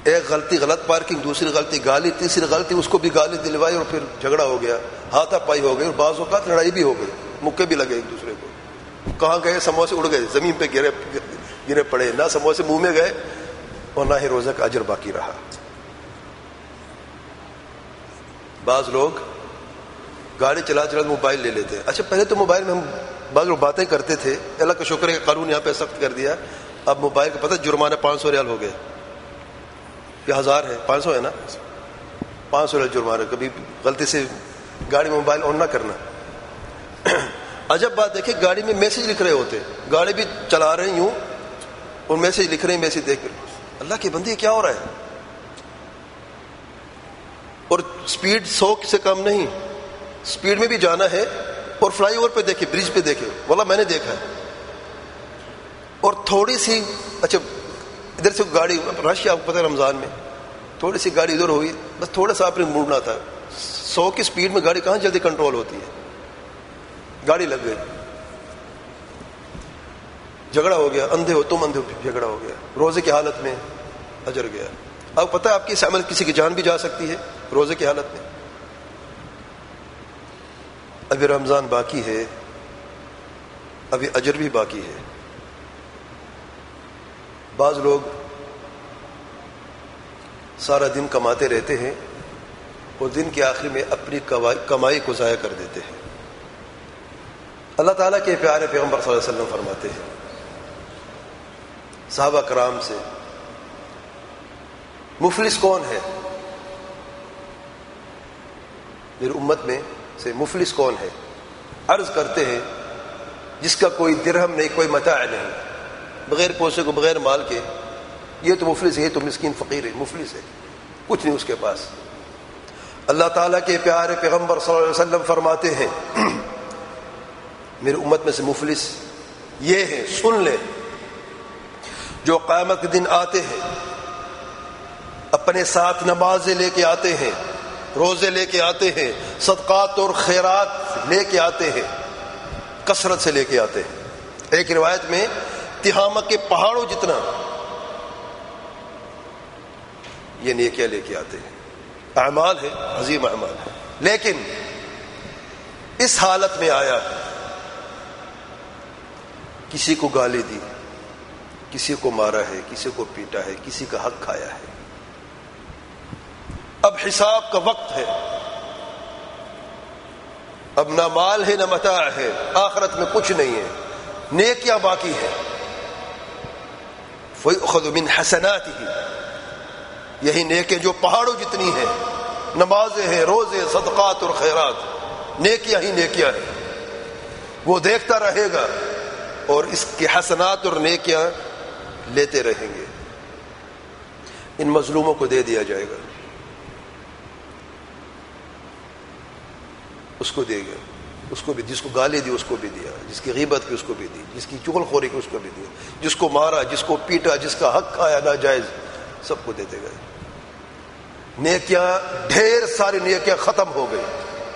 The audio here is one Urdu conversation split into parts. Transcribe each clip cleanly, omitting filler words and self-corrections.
ایک غلطی غلط پارکنگ، دوسری غلطی گالی، تیسری غلطی اس کو بھی گالی دلوائی اور پھر جھگڑا ہو گیا، ہاتھا پائی ہو گئی اور بعض اوقات لڑائی بھی ہو گئی، مکے بھی لگے ایک دوسرے کو. کہاں گئے؟ سموسے اڑ گئے، زمین پہ گرے پڑے، نہ سموسے منہ میں گئے اور نہ ہی روزہ کا اجر باقی رہا. بعض لوگ گاڑی چلا موبائل لے لیتے ہیں. اچھا پہلے تو موبائل میں ہم بعض لوگ باتیں کرتے تھے، اللہ کا شکر ہے کہ قانون یہاں پہ سخت کر دیا. اب موبائل کا پتہ جرمانہ 500 ریال ہو گیا یا 1000 ہے، 500 ہے نا، 500 ریال جرمانہ. کبھی غلطی سے گاڑی میں موبائل آن نہ کرنا. عجب بات دیکھیں، گاڑی میں میسج لکھ رہے ہوتے، گاڑی بھی چلا رہے ہیں یوں اور میسج لکھ رہے ہیں، میسج دیکھ کر اللہ کے بندے کیا ہو رہا ہے. اور سپیڈ 100 سے کم نہیں، سپیڈ میں بھی جانا ہے. اور فلائی اوور پہ دیکھے، برج پہ دیکھے، واللہ میں نے دیکھا ہے. اور تھوڑی سی، اچھا ادھر سے گاڑی رش، آپ کو پتہ ہے رمضان میں تھوڑی سی گاڑی ادھر ہوئی، بس تھوڑا سا آپ نے مڑنا تھا. 100 کی سپیڈ میں گاڑی کہاں جلدی کنٹرول ہوتی ہے. گاڑی لگ گئی، جھگڑا ہو گیا، اندھے ہو تم، اندھے ہو، جھگڑا ہو گیا. روزے کی حالت میں اجر گیا. آپ کو پتہ ہے آپ کی اس عمل کسی کی جان بھی جا سکتی ہے روزے کی حالت میں. ابھی رمضان باقی ہے، ابھی اجر بھی باقی ہے. بعض لوگ سارا دن کماتے رہتے ہیں اور دن کے آخر میں اپنی کمائی کو ضائع کر دیتے ہیں. اللہ تعالیٰ کے پیارے پیغمبر صلی اللہ علیہ وسلم فرماتے ہیں صحابہ کرام سے، مفلس کون ہے؟ میری امت میں سے مفلس کون ہے؟ عرض کرتے ہیں جس کا کوئی درہم نہیں، کوئی متاع نہیں، بغیر پیسے کو، بغیر مال کے، یہ تو مفلس ہے، یہ تو مسکین فقیر ہے، مفلس ہے، کچھ نہیں اس کے پاس. اللہ تعالیٰ کے پیارے پیغمبر صلی اللہ علیہ وسلم فرماتے ہیں میری امت میں سے مفلس یہ ہے، سن لیں، جو قیامت کے دن آتے ہیں، اپنے ساتھ نمازیں لے کے آتے ہیں، روزے لے کے آتے ہیں، صدقات اور خیرات لے کے آتے ہیں، کثرت سے لے کے آتے ہیں. ایک روایت میں تہامہ کے پہاڑوں جتنا یہ نیکیاں لے کے آتے ہیں. اعمال ہے، عظیم اعمال ہے. لیکن اس حالت میں آیا، کسی کو گالی دی، کسی کو مارا ہے، کسی کو پیٹا ہے، کسی کا حق کھایا ہے. اب حساب کا وقت ہے، اب نہ مال ہے نہ متاع ہے، آخرت میں کچھ نہیں ہے، نیکیاں باقی ہے. فَيُؤْخَذُ مِنْ حَسَنَاتِهِ، یہی نیکیاں جو پہاڑوں جتنی ہیں، نمازیں ہیں، روزے، صدقات اور خیرات، نیکیاں ہی نیکیاں ہیں. وہ دیکھتا رہے گا اور اس کے حسنات اور نیکیاں لیتے رہیں گے. ان مظلوموں کو دے دیا جائے گا، اس کو دے گا، اس کو بھی، جس کو گالی دی اس کو بھی دیا، جس کی غیبت کی اس کو بھی دی، جس کی چغل خوری کی اس کو بھی دیا، جس کو مارا، جس کو پیٹا، جس کا حق کھایا ناجائز، سب کو دیتے گئے. نیکیاں، ڈھیر ساری نیکیاں ختم ہو گئی.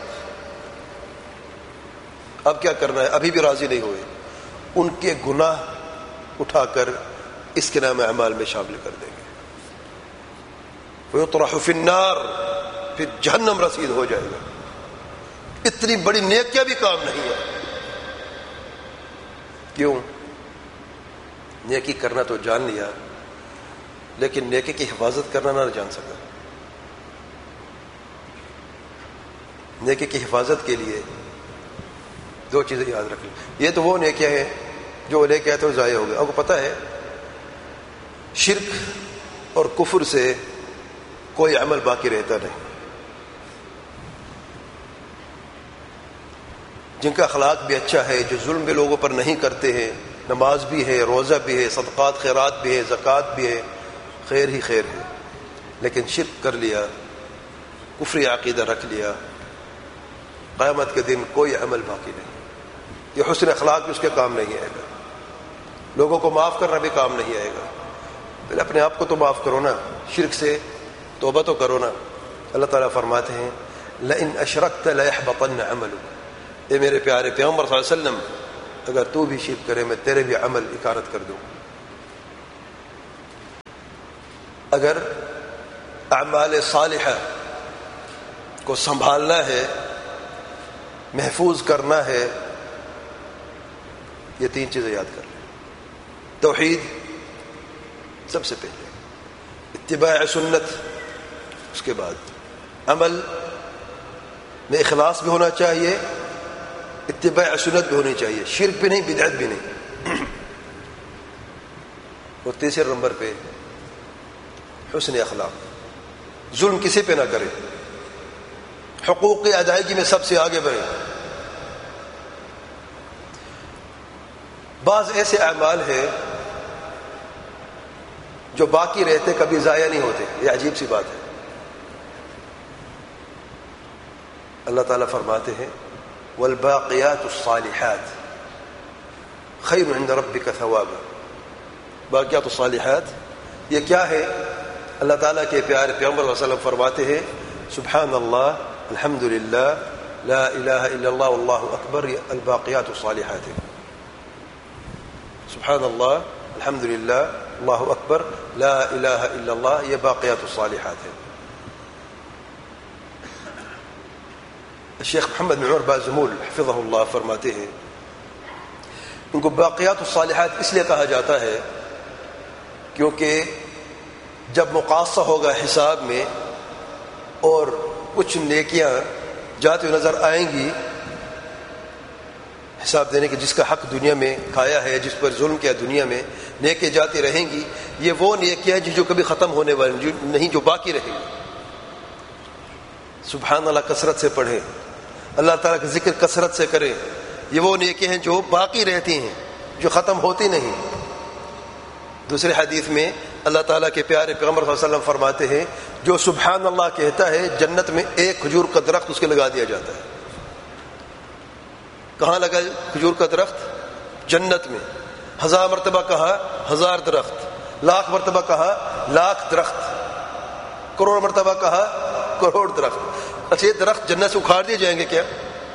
اب کیا کرنا ہے؟ ابھی بھی راضی نہیں ہوئے، ان کے گناہ اٹھا کر اس کے نام اعمال میں شامل کر دیں گے. فَيُطْرَحُ فِي النَّارِ، پھر جہنم رسید ہو جائے گا. اتنی بڑی نیکیاں بھی کام نہیں ہے. کیوں؟ نیکی کرنا تو جان لیا، لیکن نیکی کی حفاظت کرنا نہ جان سکا. نیکی کی حفاظت کے لیے دو چیزیں یاد رکھ لیں. یہ تو وہ نیکیاں ہیں جو لے کے آتے ہیں ضائع ہو گئے. آپ کو پتہ ہے شرک اور کفر سے کوئی عمل باقی رہتا نہیں. جن کا اخلاق بھی اچھا ہے، جو ظلم بھی لوگوں پر نہیں کرتے ہیں، نماز بھی ہے، روزہ بھی ہے، صدقات خیرات بھی ہے، زکوٰۃ بھی ہے، خیر ہی خیر ہے. لیکن شرک کر لیا، کفری عقیدہ رکھ لیا، قیامت کے دن کوئی عمل باقی نہیں. یہ حسن اخلاق بھی اس کے کام نہیں آئے گا، لوگوں کو معاف کرنا بھی کام نہیں آئے گا. پہلے اپنے آپ کو تو معاف کرو نا، شرک سے توبہ تو کرو نا. اللہ تعالیٰ فرماتے ہیں لَإِنْ أَشْرَكْتَ لَيَحْبَطَنَّ عَمَلُكَ، اے میرے پیارے پیغمبر صلی اللہ علیہ وسلم، اگر تو بھی شرک کرے میں تیرے بھی عمل اکارت کر دوں. اگر اعمال صالحہ کو سنبھالنا ہے، محفوظ کرنا ہے، یہ 3 چیزیں یاد کر لیں۔ توحید سب سے پہلے، اتباع سنت، اس کے بعد عمل میں اخلاص بھی ہونا چاہیے، اتباع سنت بھی ہونی چاہیے، شرک بھی نہیں، بدعت بھی نہیں۔ اور تیسرے نمبر پہ حسن اخلاق، ظلم کسی پہ نہ کرے، حقوق کی ادائیگی میں سب سے آگے بڑھے۔ بعض ایسے اعمال ہیں جو باقی رہتے کبھی ضائع نہیں ہوتے، یہ عجیب سی بات ہے۔ اللہ تعالیٰ فرماتے ہیں والباقیات الصالحات خیر عند ربک ثوابا۔ باقیات الصالحات یہ کیا ہے؟ اللہ تعالیٰ کے پیارے پیغمبر صلی اللہ علیہ وسلم فرماتے ہیں سبحان اللہ، الحمد للہ، لا الہ الا اللہ، واللہ اکبر، یہ الباقیات الصالحات ہے۔ سبحان اللہ، الحمد للہ، اللہ اکبر، لا الہ الا اللہ، یہ باقیات الصالحات ہے۔ شیخ محمد بن عمر بازمول حفظہ اللہ فرماتے ہیں ان کو باقیات الصالحات اس لیے کہا جاتا ہے کیونکہ جب مقاصہ ہوگا حساب میں اور کچھ نیکیاں جاتی ہوئی نظر آئیں گی حساب دینے کے، جس کا حق دنیا میں کھایا ہے، جس پر ظلم کیا دنیا میں، نیکیاں جاتی رہیں گی، یہ وہ نیکیاں جو کبھی ختم ہونے والی نہیں، جو باقی رہیں گی۔ سبحان اللہ کثرت سے پڑھیں، اللہ تعالیٰ کا ذکر کثرت سے کریں، یہ وہ نیکیاں ہیں جو باقی رہتی ہیں، جو ختم ہوتی نہیں۔ دوسرے حدیث میں اللہ تعالیٰ کے پیارے پیغمبر صلی اللہ علیہ وسلم فرماتے ہیں جو سبحان اللہ کہتا ہے جنت میں ایک کھجور کا درخت اس کے لگا دیا جاتا ہے۔ کہاں لگا کھجور کا درخت؟ جنت میں۔ 1000 مرتبہ کہا 1000 درخت، لاکھ مرتبہ کہا لاکھ درخت، کروڑ مرتبہ کہا کروڑ درخت۔ اچھا یہ درخت جنت سے اکھاڑ دیے جائیں گے کیا؟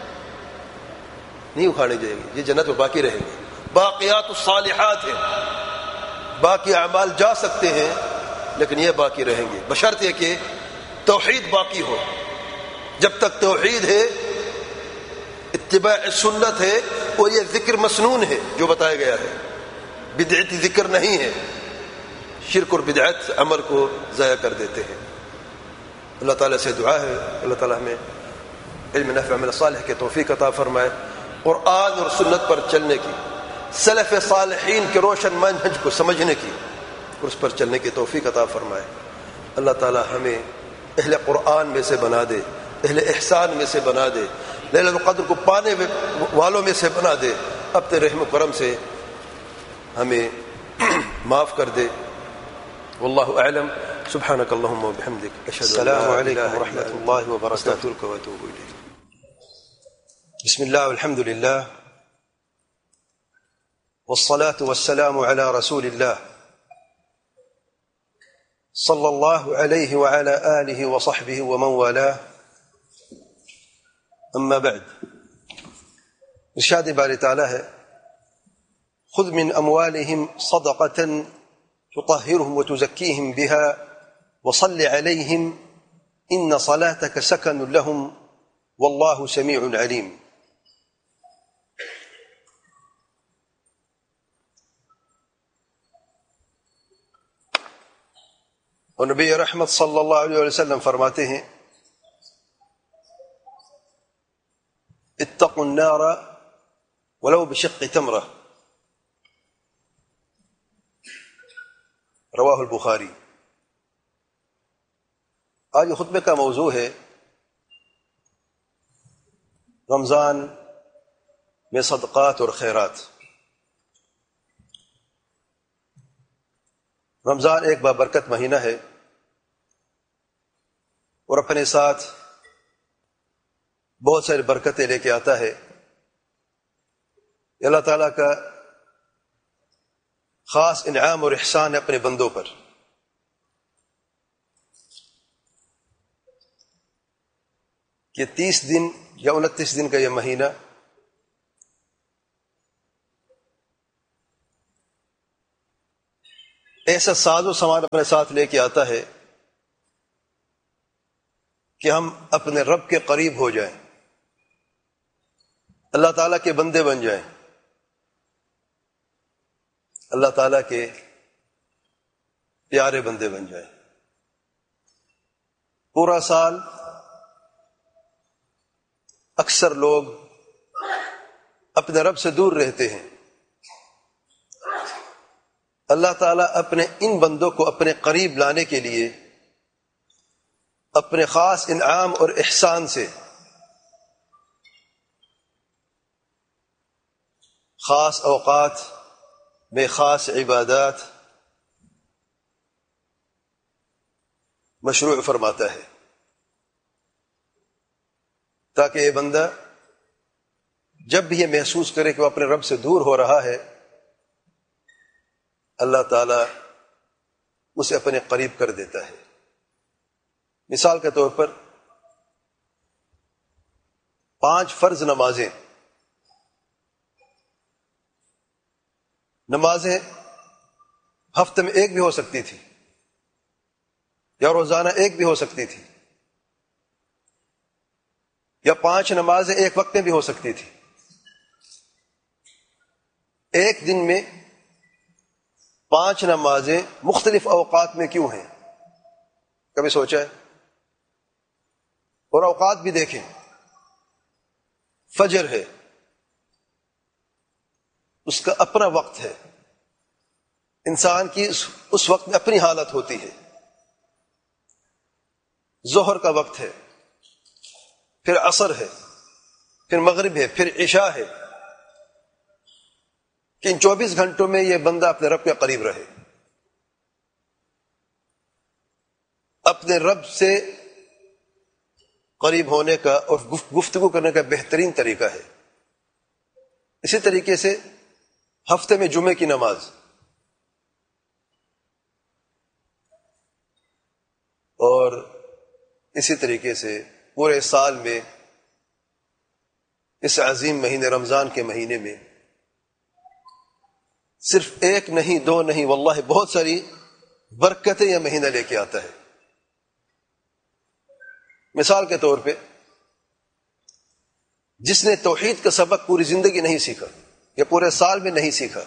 نہیں اکھاڑے جائیں گے، یہ جنت میں باقی رہیں گے۔ باقیات الصالحات ہیں، باقی اعمال جا سکتے ہیں لیکن یہ باقی رہیں گے، بشرط یہ کہ توحید باقی ہو۔ جب تک توحید ہے، اتباع سنت ہے، اور یہ ذکر مسنون ہے جو بتایا گیا ہے، بدعتی ذکر نہیں ہے۔ شرک اور بدعت عمل کو ضائع کر دیتے ہیں۔ اللہ تعالیٰ سے دعا ہے اللہ تعالیٰ ہمیں علم نافع عمل صالح کے توفیق عطا فرمائے، قرآن اور سنت پر چلنے کی، سلف صالحین کے روشن منہج کو سمجھنے کی اور اس پر چلنے کی توفیق عطا فرمائے۔ اللہ تعالیٰ ہمیں اہل قرآن میں سے بنا دے، اہل احسان میں سے بنا دے، لیلۃ القدر کو پانے والوں میں سے بنا دے، اپنے رحم و کرم سے ہمیں معاف کر دے۔ واللہ اعلم، سبحانک اللہم وبحمدک، اشہد ان لا الہ الا انت، السلام علیکم ورحمۃ اللہ وبرکاتہ، استغفرک واتوب الیک۔ بسم اللہ والحمد للہ والصلاة والسلام على رسول اللہ صلی اللہ علیہ وعلى آلہ وصحبہ ومن والاه، اما بعد۔ ارشاد باری تعالی ہے خذ من اموالهم صدقة تطهرهم وتزكيهم بها وصل عليهم ان صلاتك سكن لهم والله سميع عليم۔ اور نبی رحمت صلی اللہ علیہ وسلم فرماتے ہیں اتقوا النار ولو بشق تمرہ، رواہ البخاری۔ آج خطبے کا موضوع ہے رمضان میں صدقات اور خیرات۔ رمضان ایک بابرکت مہینہ ہے اور اپنے ساتھ بہت ساری برکتیں لے کے آتا ہے۔ اللہ تعالیٰ کا خاص انعام اور احسان ہے اپنے بندوں پر۔ کہ 30 دن یا 29 دن کا یہ مہینہ ایسا ساز و سامان اپنے ساتھ لے کے آتا ہے کہ ہم اپنے رب کے قریب ہو جائیں، اللہ تعالیٰ کے بندے بن جائیں، اللہ تعالیٰ کے پیارے بندے بن جائیں۔ پورا سال اکثر لوگ اپنے رب سے دور رہتے ہیں، اللہ تعالیٰ اپنے ان بندوں کو اپنے قریب لانے کے لیے اپنے خاص انعام اور احسان سے خاص اوقات میں خاص عبادات مشروع فرماتا ہے، تاکہ یہ بندہ جب بھی یہ محسوس کرے کہ وہ اپنے رب سے دور ہو رہا ہے، اللہ تعالیٰ اسے اپنے قریب کر دیتا ہے۔ مثال کے طور پر 5 فرض نمازیں ہفتے میں ایک بھی ہو سکتی تھی، یا روزانہ ایک بھی ہو سکتی تھی، یا 5 نمازیں ایک وقت میں بھی ہو سکتی تھی۔ ایک دن میں 5 نمازیں مختلف اوقات میں کیوں ہیں؟ کبھی سوچا ہے؟ اور اوقات بھی دیکھیں، فجر ہے، اس کا اپنا وقت ہے، انسان کی اس وقت میں اپنی حالت ہوتی ہے۔ ظہر کا وقت ہے، پھر عصر ہے، پھر مغرب ہے، پھر عشاء ہے، کہ ان 24 گھنٹوں میں یہ بندہ اپنے رب کے قریب رہے۔ اپنے رب سے قریب ہونے کا اور گفتگو کرنے کا بہترین طریقہ ہے۔ اسی طریقے سے ہفتے میں جمعے کی نماز، اور اسی طریقے سے پورے سال میں اس عظیم مہینے رمضان کے مہینے میں صرف 1 نہیں 2 نہیں، واللہ بہت ساری برکتیں یہ مہینہ لے کے آتا ہے۔ مثال کے طور پہ جس نے توحید کا سبق پوری زندگی نہیں سیکھا یا پورے سال میں نہیں سیکھا،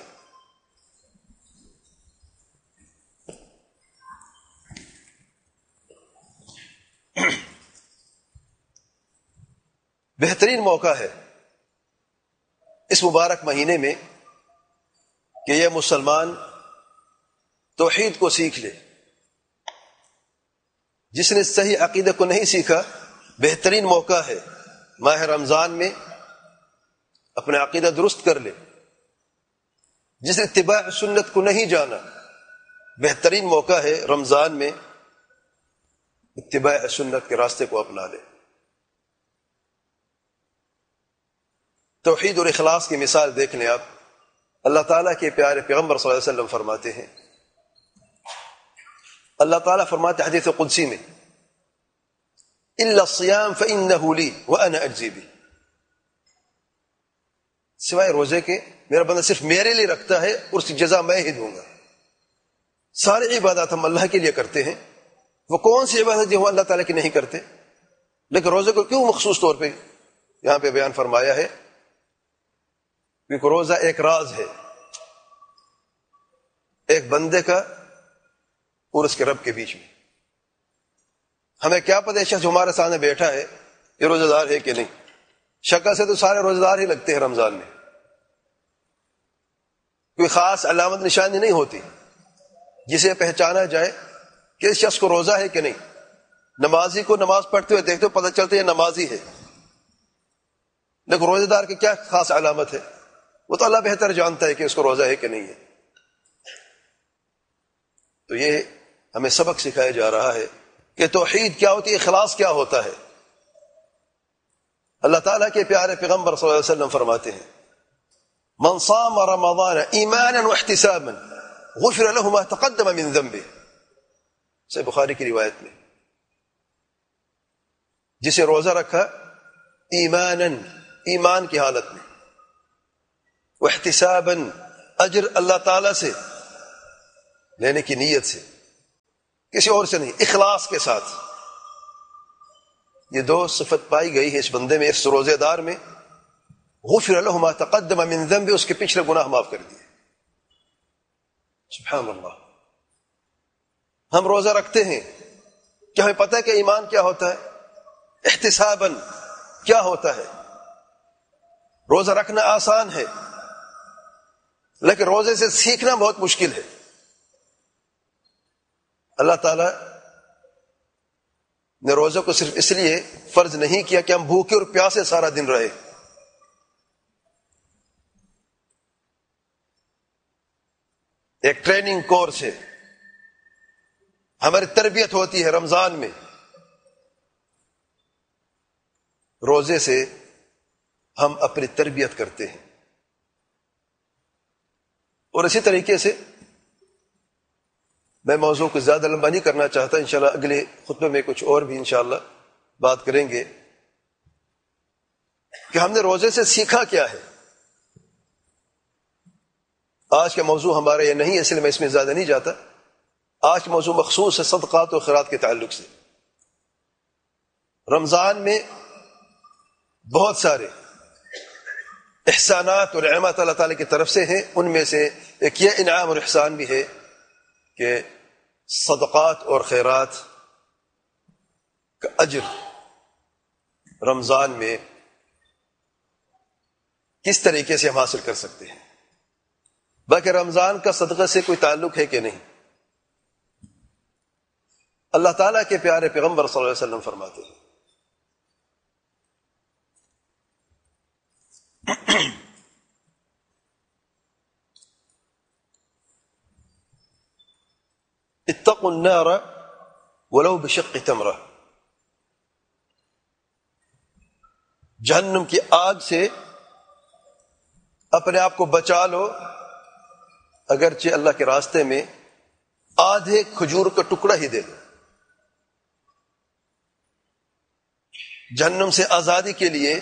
بہترین موقع ہے اس مبارک مہینے میں کہ یہ مسلمان توحید کو سیکھ لے۔ جس نے صحیح عقیدہ کو نہیں سیکھا، بہترین موقع ہے ماہ رمضان میں اپنا عقیدہ درست کر لے۔ جس نے اتباع سنت کو نہیں جانا، بہترین موقع ہے رمضان میں اتباع سنت کے راستے کو اپنا لے۔ توحید اور اخلاص کی مثال دیکھ لیں آپ۔ اللہ تعالیٰ کے پیارے پیغمبر صلی اللہ علیہ وسلم فرماتے ہیں، اللہ تعالیٰ فرماتے حدیث قدسی میں، الا الصیام فانہ لی وانا اجزی بہ، سوائے روزے کے میرا بندہ صرف میرے لیے رکھتا ہے اور اس کی جزا میں ہی دوں گا۔ ساری عبادات ہم اللہ کے لیے کرتے ہیں، وہ کون سی عبادت جو ہم اللہ تعالیٰ کی نہیں کرتے؟ لیکن روزے کو کیوں مخصوص طور پہ یہاں پہ بیان فرمایا ہے؟ کیونکہ روزہ ایک راز ہے، ایک بندے کا اور اس کے رب کے بیچ میں۔ ہمیں کیا پتہ شخص جو ہمارے سامنے بیٹھا ہے یہ روزہ دار ہے کہ نہیں؟ شکل سے تو سارے روزہ دار ہی لگتے ہیں رمضان میں، کوئی خاص علامت نشانی نہیں ہوتی جسے پہچانا جائے کہ اس شخص کو روزہ ہے کہ نہیں۔ نمازی کو نماز پڑھتے ہوئے دیکھتے ہو پتہ چلتا ہے یہ نمازی ہے، لیکن روزہ دار کی کیا خاص علامت ہے؟ وہ تو اللہ بہتر جانتا ہے کہ اس کو روزہ ہے کہ نہیں ہے۔ تو یہ ہمیں سبق سکھایا جا رہا ہے کہ توحید کیا ہوتی ہے، اخلاص کیا ہوتا ہے۔ اللہ تعالیٰ کے پیارے پیغمبر صلی اللہ علیہ وسلم فرماتے ہیں، من صام رمضان ایمانا واحتسابا غفر له ما تقدم من ذنبه، صحیح بخاری کی روایت میں، جسے روزہ رکھا ایمانا، ایمان کی حالت میں، واحتسابا، اجر اللہ تعالیٰ سے لینے کی نیت سے، کسی اور سے نہیں، اخلاص کے ساتھ، یہ دو صفت پائی گئی ہے اس بندے میں، اس روزے دار میں، غفر له ما تقدم من ذنب، اس کے پچھلے گناہ معاف کر دیے. سبحان اللہ. ہم روزہ رکھتے ہیں، کیا ہمیں پتہ ہے کہ ایمان کیا ہوتا ہے؟ احتساباً کیا ہوتا ہے؟ روزہ رکھنا آسان ہے، لیکن روزے سے سیکھنا بہت مشکل ہے. اللہ تعالی نے روزے کو صرف اس لیے فرض نہیں کیا کہ ہم بھوکے اور پیاسے سارا دن رہے. ایک ٹریننگ کورس ہے، ہماری تربیت ہوتی ہے رمضان میں. روزے سے ہم اپنی تربیت کرتے ہیں. اور اسی طریقے سے میں موضوع کو زیادہ لمبا نہیں کرنا چاہتا، انشاءاللہ اگلے خطبے میں کچھ اور بھی انشاءاللہ بات کریں گے کہ ہم نے روزے سے سیکھا کیا ہے. آج کا موضوع ہمارا یہ نہیں ہے، اس لیے میں اس میں زیادہ نہیں جاتا. آج کا موضوع مخصوص ہے صدقات و خیرات کے تعلق سے. رمضان میں بہت سارے احسانات اور نعمات اللہ تعالیٰ کی طرف سے ہیں. ان میں سے ایک یہ انعام اور احسان بھی ہے کہ صدقات اور خیرات کا اجر رمضان میں کس طریقے سے ہم حاصل کر سکتے ہیں. باقی رمضان کا صدقہ سے کوئی تعلق ہے کہ نہیں؟ اللہ تعالیٰ کے پیارے پیغمبر صلی اللہ علیہ وسلم فرماتے ہیں اتقوا النار ولو بشق تمرہ، جہنم کی آگ سے اپنے آپ کو بچا لو اگرچہ اللہ کے راستے میں آدھے کھجور کا ٹکڑا ہی دے دو. جہنم سے آزادی کے لیے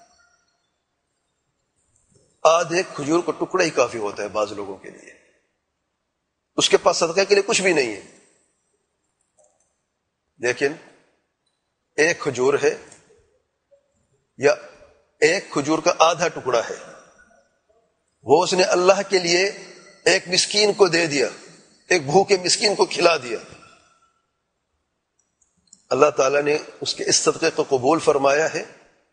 آدھے کھجور کا ٹکڑا ہی کافی ہوتا ہے بعض لوگوں کے لیے. اس کے پاس صدقہ کے لیے کچھ بھی نہیں ہے، لیکن ایک کھجور ہے یا ایک کھجور کا آدھا ٹکڑا ہے، وہ اس نے اللہ کے لیے ایک مسکین کو دے دیا، ایک بھوکے مسکین کو کھلا دیا. اللہ تعالیٰ نے اس کے اس صدقے کو قبول فرمایا ہے،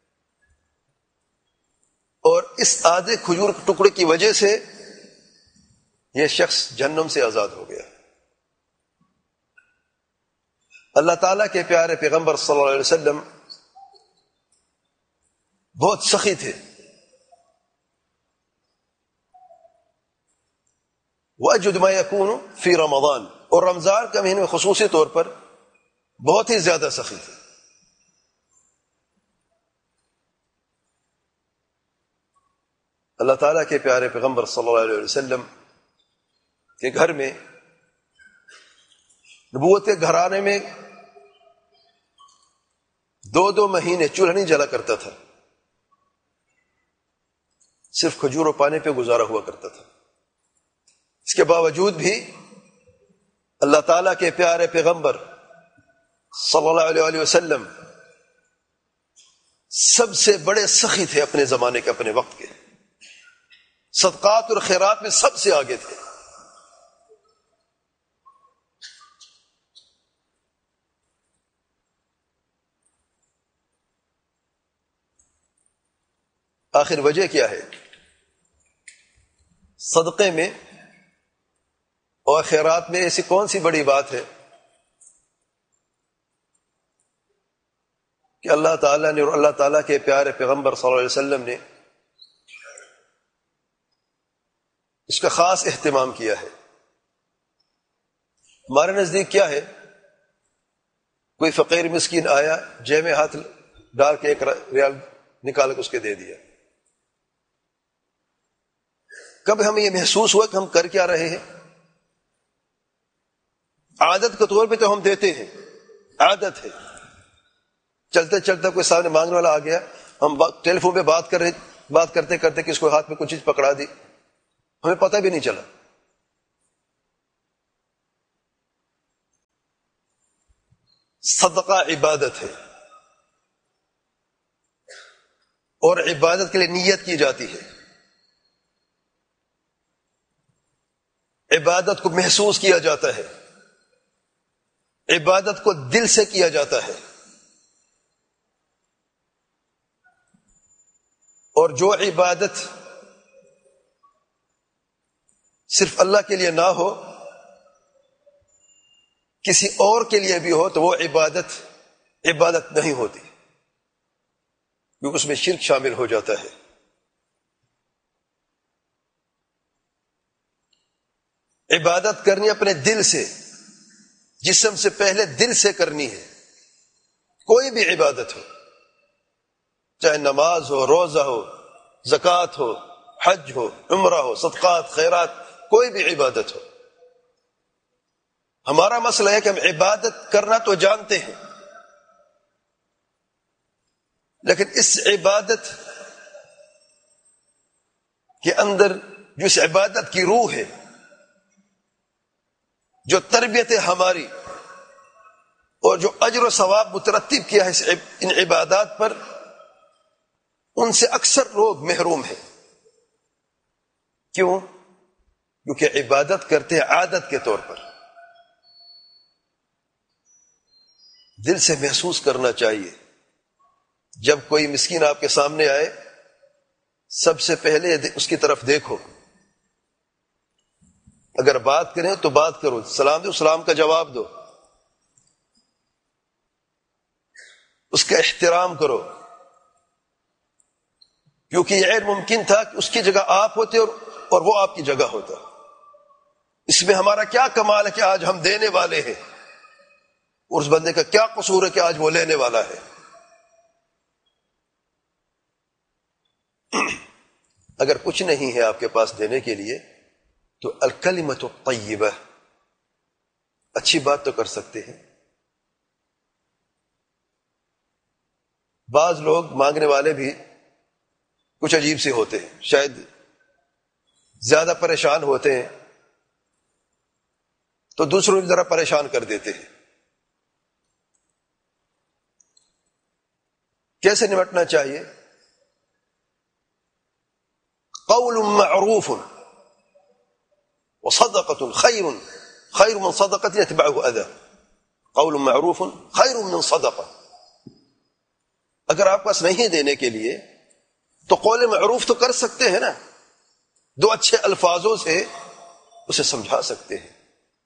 اور اس آدھے کھجور کے ٹکڑے کی وجہ سے یہ شخص جہنم سے آزاد ہو گیا. اللہ تعالیٰ کے پیارے پیغمبر صلی اللہ علیہ وسلم بہت سخی تھے. وَأَجْوَدُ مَا يَكُونُ فِي رمضان، اور رمضان کا مہینے میں خصوصی طور پر بہت ہی زیادہ سخی تھے. اللہ تعالیٰ کے پیارے پیغمبر صلی اللہ علیہ وسلم کے گھر میں، نبوت کے گھرانے میں 2 مہینے چولہا نہیں جلا کرتا تھا، صرف کھجور و پانی پہ گزارا ہوا کرتا تھا. اس کے باوجود بھی اللہ تعالیٰ کے پیارے پیغمبر صلی اللہ علیہ وسلم سب سے بڑے سخی تھے اپنے زمانے کے، اپنے وقت کے. صدقات اور خیرات میں سب سے آگے تھے. آخر وجہ کیا ہے؟ صدقے میں اور خیرات میں ایسی کون سی بڑی بات ہے کہ اللہ تعالیٰ نے اور اللہ تعالیٰ کے پیارے پیغمبر صلی اللہ علیہ وسلم نے اس کا خاص اہتمام کیا ہے؟ ہمارے نزدیک کیا ہے؟ کوئی فقیر مسکین آیا، جیب میں ہاتھ ڈال کے 1 ریال نکال کے اس کے دے دیا. کب ہمیں یہ محسوس ہوا کہ ہم کر کیا رہے ہیں؟ عادت کے طور پہ تو ہم دیتے ہیں، عادت ہے. چلتے چلتے کوئی سامنے مانگنے والا آ گیا، ہم ٹیلی فون پہ بات کرتے کرتے کس کو ہاتھ میں کچھ چیز پکڑا دی، ہمیں پتہ بھی نہیں چلا. صدقہ عبادت ہے. اور عبادت کے لیے نیت کی جاتی ہے، عبادت کو محسوس کیا جاتا ہے، عبادت کو دل سے کیا جاتا ہے، اور جو عبادت صرف اللہ کے لیے نہ ہو، کسی اور کے لیے بھی ہو، تو وہ عبادت نہیں ہوتی، کیونکہ اس میں شرک شامل ہو جاتا ہے۔ عبادت کرنی اپنے دل سے، جسم سے پہلے دل سے کرنی ہے، کوئی بھی عبادت ہو، چاہے نماز ہو، روزہ ہو، زکوٰۃ ہو، حج ہو، عمرہ ہو، صدقات، خیرات، کوئی بھی عبادت ہو۔ ہمارا مسئلہ ہے کہ ہم عبادت کرنا تو جانتے ہیں، لیکن اس عبادت کے اندر جو اس عبادت کی روح ہے، جو تربیت ہے ہماری، اور جو اجر و ثواب مترتب کیا ہے ان عبادات پر، ان سے اکثر لوگ محروم ہیں۔ کیوں؟ کیونکہ عبادت کرتے ہیں عادت کے طور پر۔ دل سے محسوس کرنا چاہیے۔ جب کوئی مسکین آپ کے سامنے آئے، سب سے پہلے اس کی طرف دیکھو، اگر بات کریں تو بات کرو، سلام دو، سلام کا جواب دو، اس کا احترام کرو، کیونکہ یہ غیر ممکن تھا کہ اس کی جگہ آپ ہوتے اور وہ آپ کی جگہ ہوتا۔ اس میں ہمارا کیا کمال ہے کہ آج ہم دینے والے ہیں، اور اس بندے کا کیا قصور ہے کہ آج وہ لینے والا ہے۔ اگر کچھ نہیں ہے آپ کے پاس دینے کے لیے، تو الکلمۃ الطیبہ، اچھی بات تو کر سکتے ہیں۔ بعض لوگ مانگنے والے بھی کچھ عجیب سے ہوتے ہیں، شاید زیادہ پریشان ہوتے ہیں تو دوسروں کو ذرا پریشان کر دیتے ہیں۔ کیسے نمٹنا چاہیے؟ قول معروف وصدقۃ خیر من صدقۃ یتبعہ اذی، قول معروف خیر من صدقہ۔ اگر آپ پاس نہیں دینے کے لیے تو قول معروف تو کر سکتے ہیں نا، دو اچھے الفاظوں سے اسے سمجھا سکتے ہیں۔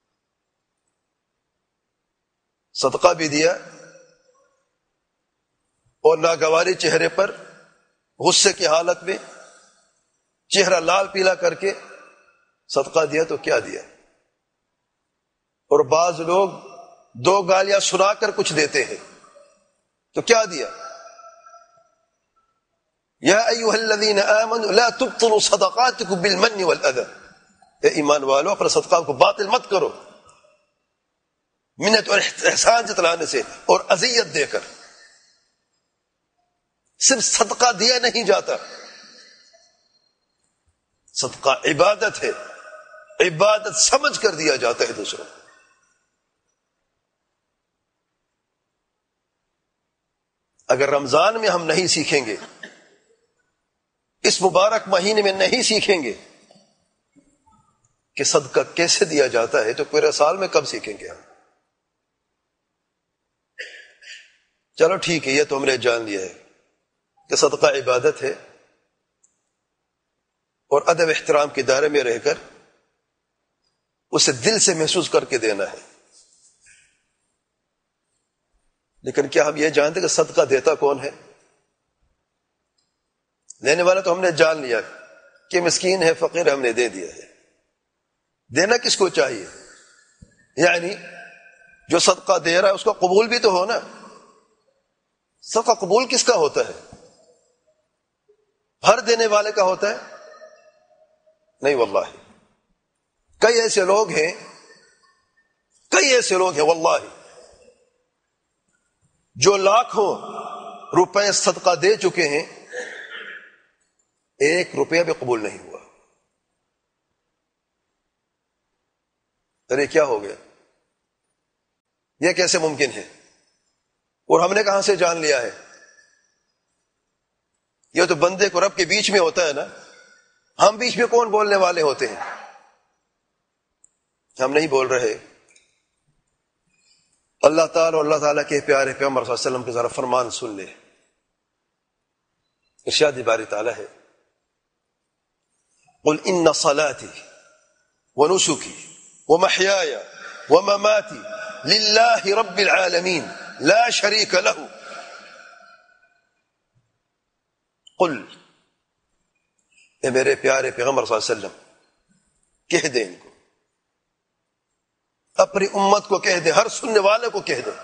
صدقہ بھی دیا اور ناگواری چہرے پر، غصے کی حالت میں، چہرہ لال پیلا کر کے صدقہ دیا تو کیا دیا؟ اور بعض لوگ دو گالیاں سنا کر کچھ دیتے ہیں تو کیا دیا؟ یا ایھا الذین آمنوا لا تبطلوا صدقاتکم بالمن والاذی، اے ایمان والو اپنے صدقات کو باطل مت کرو منت اور احسان جتلانے سے اور اذیت دے کر۔ صرف صدقہ دیا نہیں جاتا، صدقہ عبادت ہے، عبادت سمجھ کر دیا جاتا ہے دوسروں کو۔ اگر رمضان میں ہم نہیں سیکھیں گے، اس مبارک مہینے میں نہیں سیکھیں گے کہ صدقہ کیسے دیا جاتا ہے، تو پورے سال میں کب سیکھیں گے ہم؟ چلو ٹھیک ہے، یہ تو ہم نے جان لیا ہے کہ صدقہ عبادت ہے، اور ادب احترام کے دائرے میں رہ کر اسے دل سے محسوس کر کے دینا ہے۔ لیکن کیا ہم یہ جانتے کہ صدقہ دیتا کون ہے؟ لینے والا تو ہم نے جان لیا کہ مسکین ہے، فقیر ہے، ہم نے دے دیا ہے۔ دینا کس کو چاہیے؟ یعنی جو صدقہ دے رہا ہے اس کا قبول بھی تو ہو نا۔ صدقہ قبول کس کا ہوتا ہے؟ ہر دینے والے کا ہوتا ہے؟ نہیں واللہ، کئی ایسے لوگ ہیں واللہ جو لاکھوں روپے صدقہ دے چکے ہیں، 1 روپیہ بھی قبول نہیں ہوا۔ ارے کیا ہو گیا؟ یہ کیسے ممکن ہے؟ اور ہم نے کہاں سے جان لیا ہے؟ یہ تو بندے کو رب کے بیچ میں ہوتا ہے نا. ہم بیچ میں کون بولنے والے ہوتے ہیں؟ ہم نہیں بول رہے. اللہ تعالیٰ اور اللہ تعالیٰ کے پیارے پیغمبر صلی اللہ علیہ وسلم کے ذرا فرمان سن لے. ارشاد باری تعالیٰ ہے قل ان صلاتي ونسكي ومحياي ومماتي لله رب العالمين لا شريك له. قل اے میرے پیارے پیغمبر صلی اللہ علیہ وسلم کہہ دیں ان کو، اپنی امت کو کہہ دیں، ہر سننے والے کو کہہ دیں،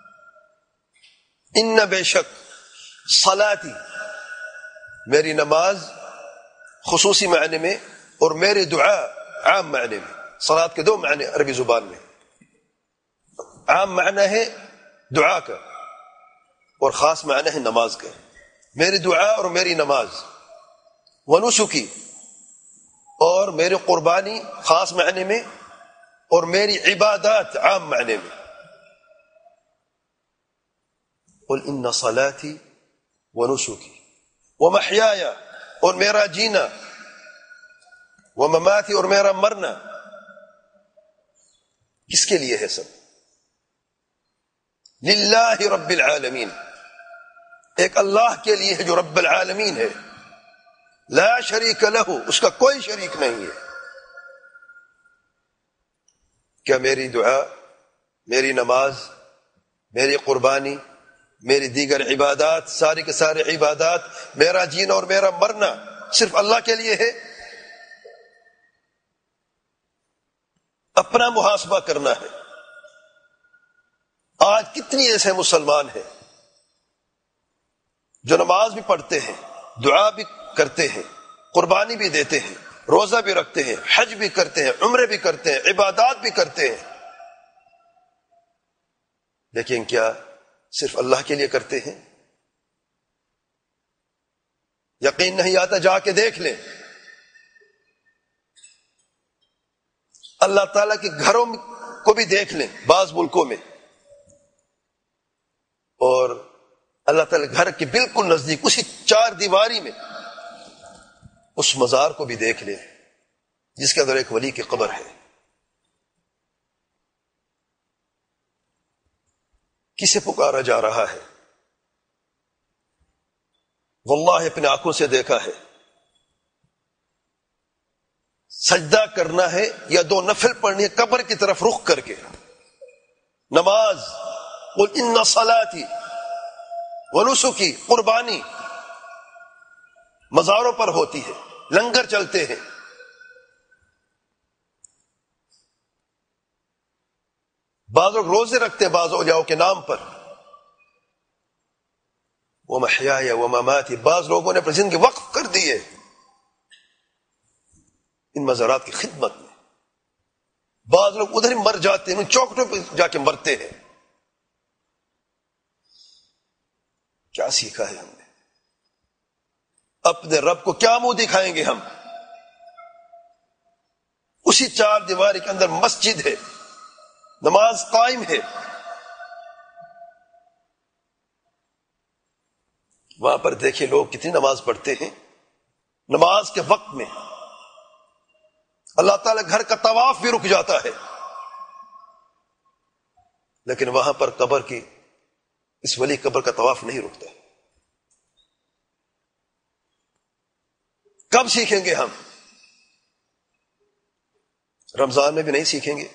ان بے شک صلاتی میری نماز خصوصی معنی میں اور میری دعا عام معنی میں. صلات کے دو معنی عربی زبان میں. عام معنی ہے دعا کا اور خاص معنی ہے نماز کا. میری دعا اور میری نماز، ونسکی اور میری قربانی خاص معنی میں، اور میری عبادات عام معنی میں. قل ان صلاتی ونسکی ومحیایا اور میرا جینا، ومماتی اور میرا مرنا. کس کے لیے ہے سب؟ للہ رب العالمین، ایک اللہ کے لیے ہے جو رب العالمین ہے. لا شریک لہ، اس کا کوئی شریک نہیں ہے. کیا میری دعا، میری نماز، میری قربانی، میری دیگر عبادات، ساری کے سارے عبادات، میرا جینا اور میرا مرنا صرف اللہ کے لیے ہے؟ اپنا محاسبہ کرنا ہے. آج کتنی ایسے مسلمان ہیں جو نماز بھی پڑھتے ہیں، دعا بھی کرتے ہیں، قربانی بھی دیتے ہیں، روزہ بھی رکھتے ہیں، حج بھی کرتے ہیں، عمرے بھی کرتے ہیں، عبادات بھی کرتے ہیں، لیکن کیا صرف اللہ کے لیے کرتے ہیں؟ یقین نہیں آتا جا کے دیکھ لیں. اللہ تعالیٰ کے گھروں کو بھی دیکھ لیں بعض ملکوں میں، اور اللہ تعالیٰ گھر کے بالکل نزدیک اسی چار دیواری میں اس مزار کو بھی دیکھ لیں جس کے اندر ایک ولی کی قبر ہے. کسے پکارا جا رہا ہے؟ واللہ اپنے آنکھوں سے دیکھا ہے. سجدہ کرنا ہے یا دو نفل پڑھنی ہے قبر کی طرف رخ کر کے. نماز، قل ان صلاتی ونسکی، قربانی مزاروں پر ہوتی ہے، لنگر چلتے ہیں. بعض لوگ روزے رکھتے ہیں بعض اولیاء کے نام پر. ومحیایا ومماتی، بعض لوگوں نے اپنی زندگی وقف کر دی ہے ان مزارات کی خدمت میں. بعض لوگ ادھر ہی مر جاتے ہیں، ان چوکٹوں پہ جا کے مرتے ہیں. کیا سیکھا ہے ہم نے؟ اپنے رب کو کیا منہ دکھائیں گے ہم؟ اسی چار دیواری کے اندر مسجد ہے، نماز قائم ہے، وہاں پر دیکھیں لوگ کتنی نماز پڑھتے ہیں. نماز کے وقت میں اللہ تعالیٰ گھر کا طواف بھی رک جاتا ہے، لیکن وہاں پر قبر کی، اس ولی قبر کا طواف نہیں رکتا. کب سیکھیں گے ہم؟ رمضان میں بھی نہیں سیکھیں گے.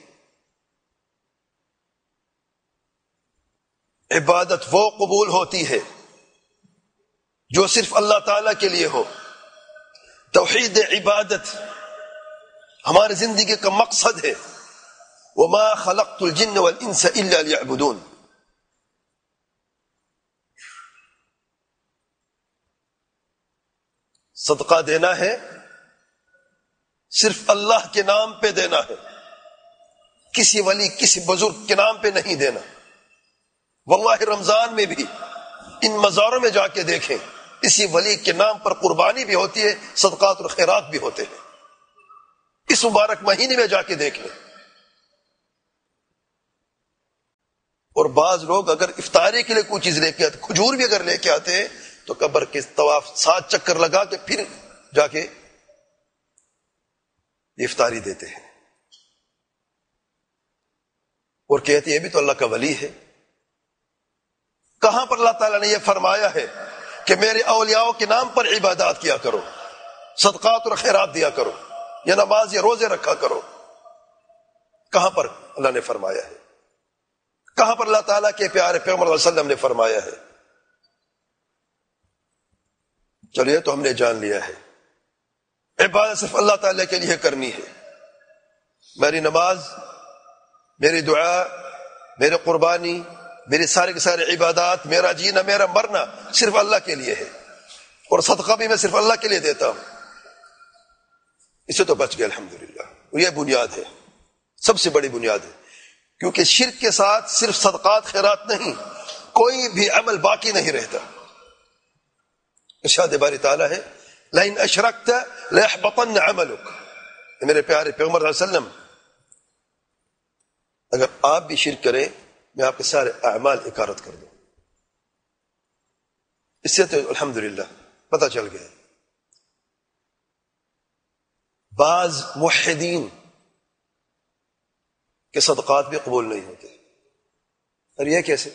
عبادت وہ قبول ہوتی ہے جو صرف اللہ تعالی کے لیے ہو. توحید عبادت ہماری زندگی کا مقصد ہے. وما خلقت الجن والانس الا ليعبدون. صدقہ دینا ہے صرف اللہ کے نام پہ دینا ہے، کسی ولی کسی بزرگ کے نام پہ نہیں دینا. واللہ رمضان میں بھی ان مزاروں میں جا کے دیکھیں، اسی ولی کے نام پر قربانی بھی ہوتی ہے، صدقات اور خیرات بھی ہوتے ہیں. اس مبارک مہینے میں جا کے دیکھ لیں. اور بعض لوگ اگر افطاری کے لیے کوئی چیز لے کے آتے، کھجور بھی اگر لے کے آتے ہیں تو قبر کے طواف 7 چکر لگا کے پھر جا کے افطاری دیتے ہیں اور کہتے ہیں یہ بھی تو اللہ کا ولی ہے۔ کہاں پر اللہ تعالیٰ نے یہ فرمایا ہے کہ میرے اولیاء کے نام پر عبادات کیا کرو، صدقات اور خیرات دیا کرو، یا نماز یا روزے رکھا کرو؟ کہاں پر اللہ نے فرمایا ہے؟ کہاں پر اللہ تعالیٰ کے پیارے پیغمبر صلی اللہ علیہ وسلم نے فرمایا ہے؟ چلیے تو ہم نے جان لیا ہے عبادت صرف اللہ تعالیٰ کے لیے کرنی ہے۔ میری نماز، میری دعا، میری قربانی، میری سارے کے سارے عبادات، میرا جینا، میرا مرنا صرف اللہ کے لیے ہے، اور صدقہ بھی میں صرف اللہ کے لیے دیتا ہوں۔ اسے تو بچ گیا الحمدللہ۔ اور یہ بنیاد ہے، سب سے بڑی بنیاد ہے، کیونکہ شرک کے ساتھ صرف صدقات خیرات نہیں، کوئی بھی عمل باقی نہیں رہتا۔ ارشاد باری تعالیٰ ہے لئن اشرکت لیحبطن عملک، میرے پیارے پیغمبر صلی اللہ علیہ وسلم اگر آپ بھی شرک کریں میں آپ کے سارے اعمال اکارت کر دوں۔ اس سے تو الحمدللہ پتہ چل گیا بعض موحدین کے صدقات بھی قبول نہیں ہوتے۔ اور یہ کیسے؟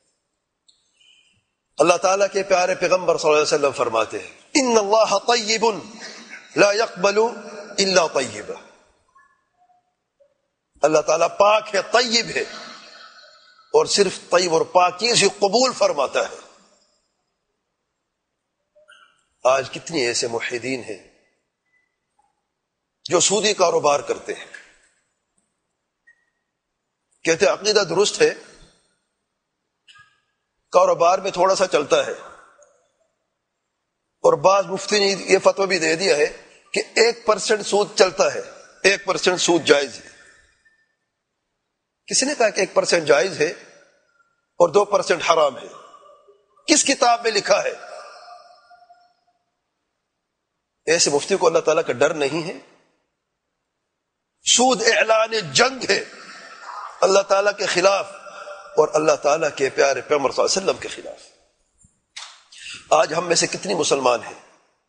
اللہ تعالیٰ کے پیارے پیغمبر صلی اللہ علیہ وسلم فرماتے ہیں ان اللہ طیب لا يقبل الا طیبا، اللہ تعالیٰ پاک ہے، طیب ہے، اور صرف طیب اور پاک چیز ہی قبول فرماتا ہے۔ آج کتنی ایسے موحدین ہیں جو سودی کاروبار کرتے ہیں، کہتے ہیں عقیدہ درست ہے، کاروبار میں تھوڑا سا چلتا ہے، اور بعض مفتی نے یہ فتویٰ بھی دے دیا ہے کہ 1% سود چلتا ہے، 1% سود جائز ہے۔ کسی نے کہا کہ 1% جائز ہے اور 2% حرام ہے؟ کس کتاب میں لکھا ہے؟ ایسے مفتی کو اللہ تعالیٰ کا ڈر نہیں ہے؟ سود اعلان جنگ ہے اللہ تعالیٰ کے خلاف اور اللہ تعالیٰ کے پیارے پیغمبر صلی اللہ علیہ وسلم کے خلاف۔ آج ہم میں سے کتنی مسلمان ہیں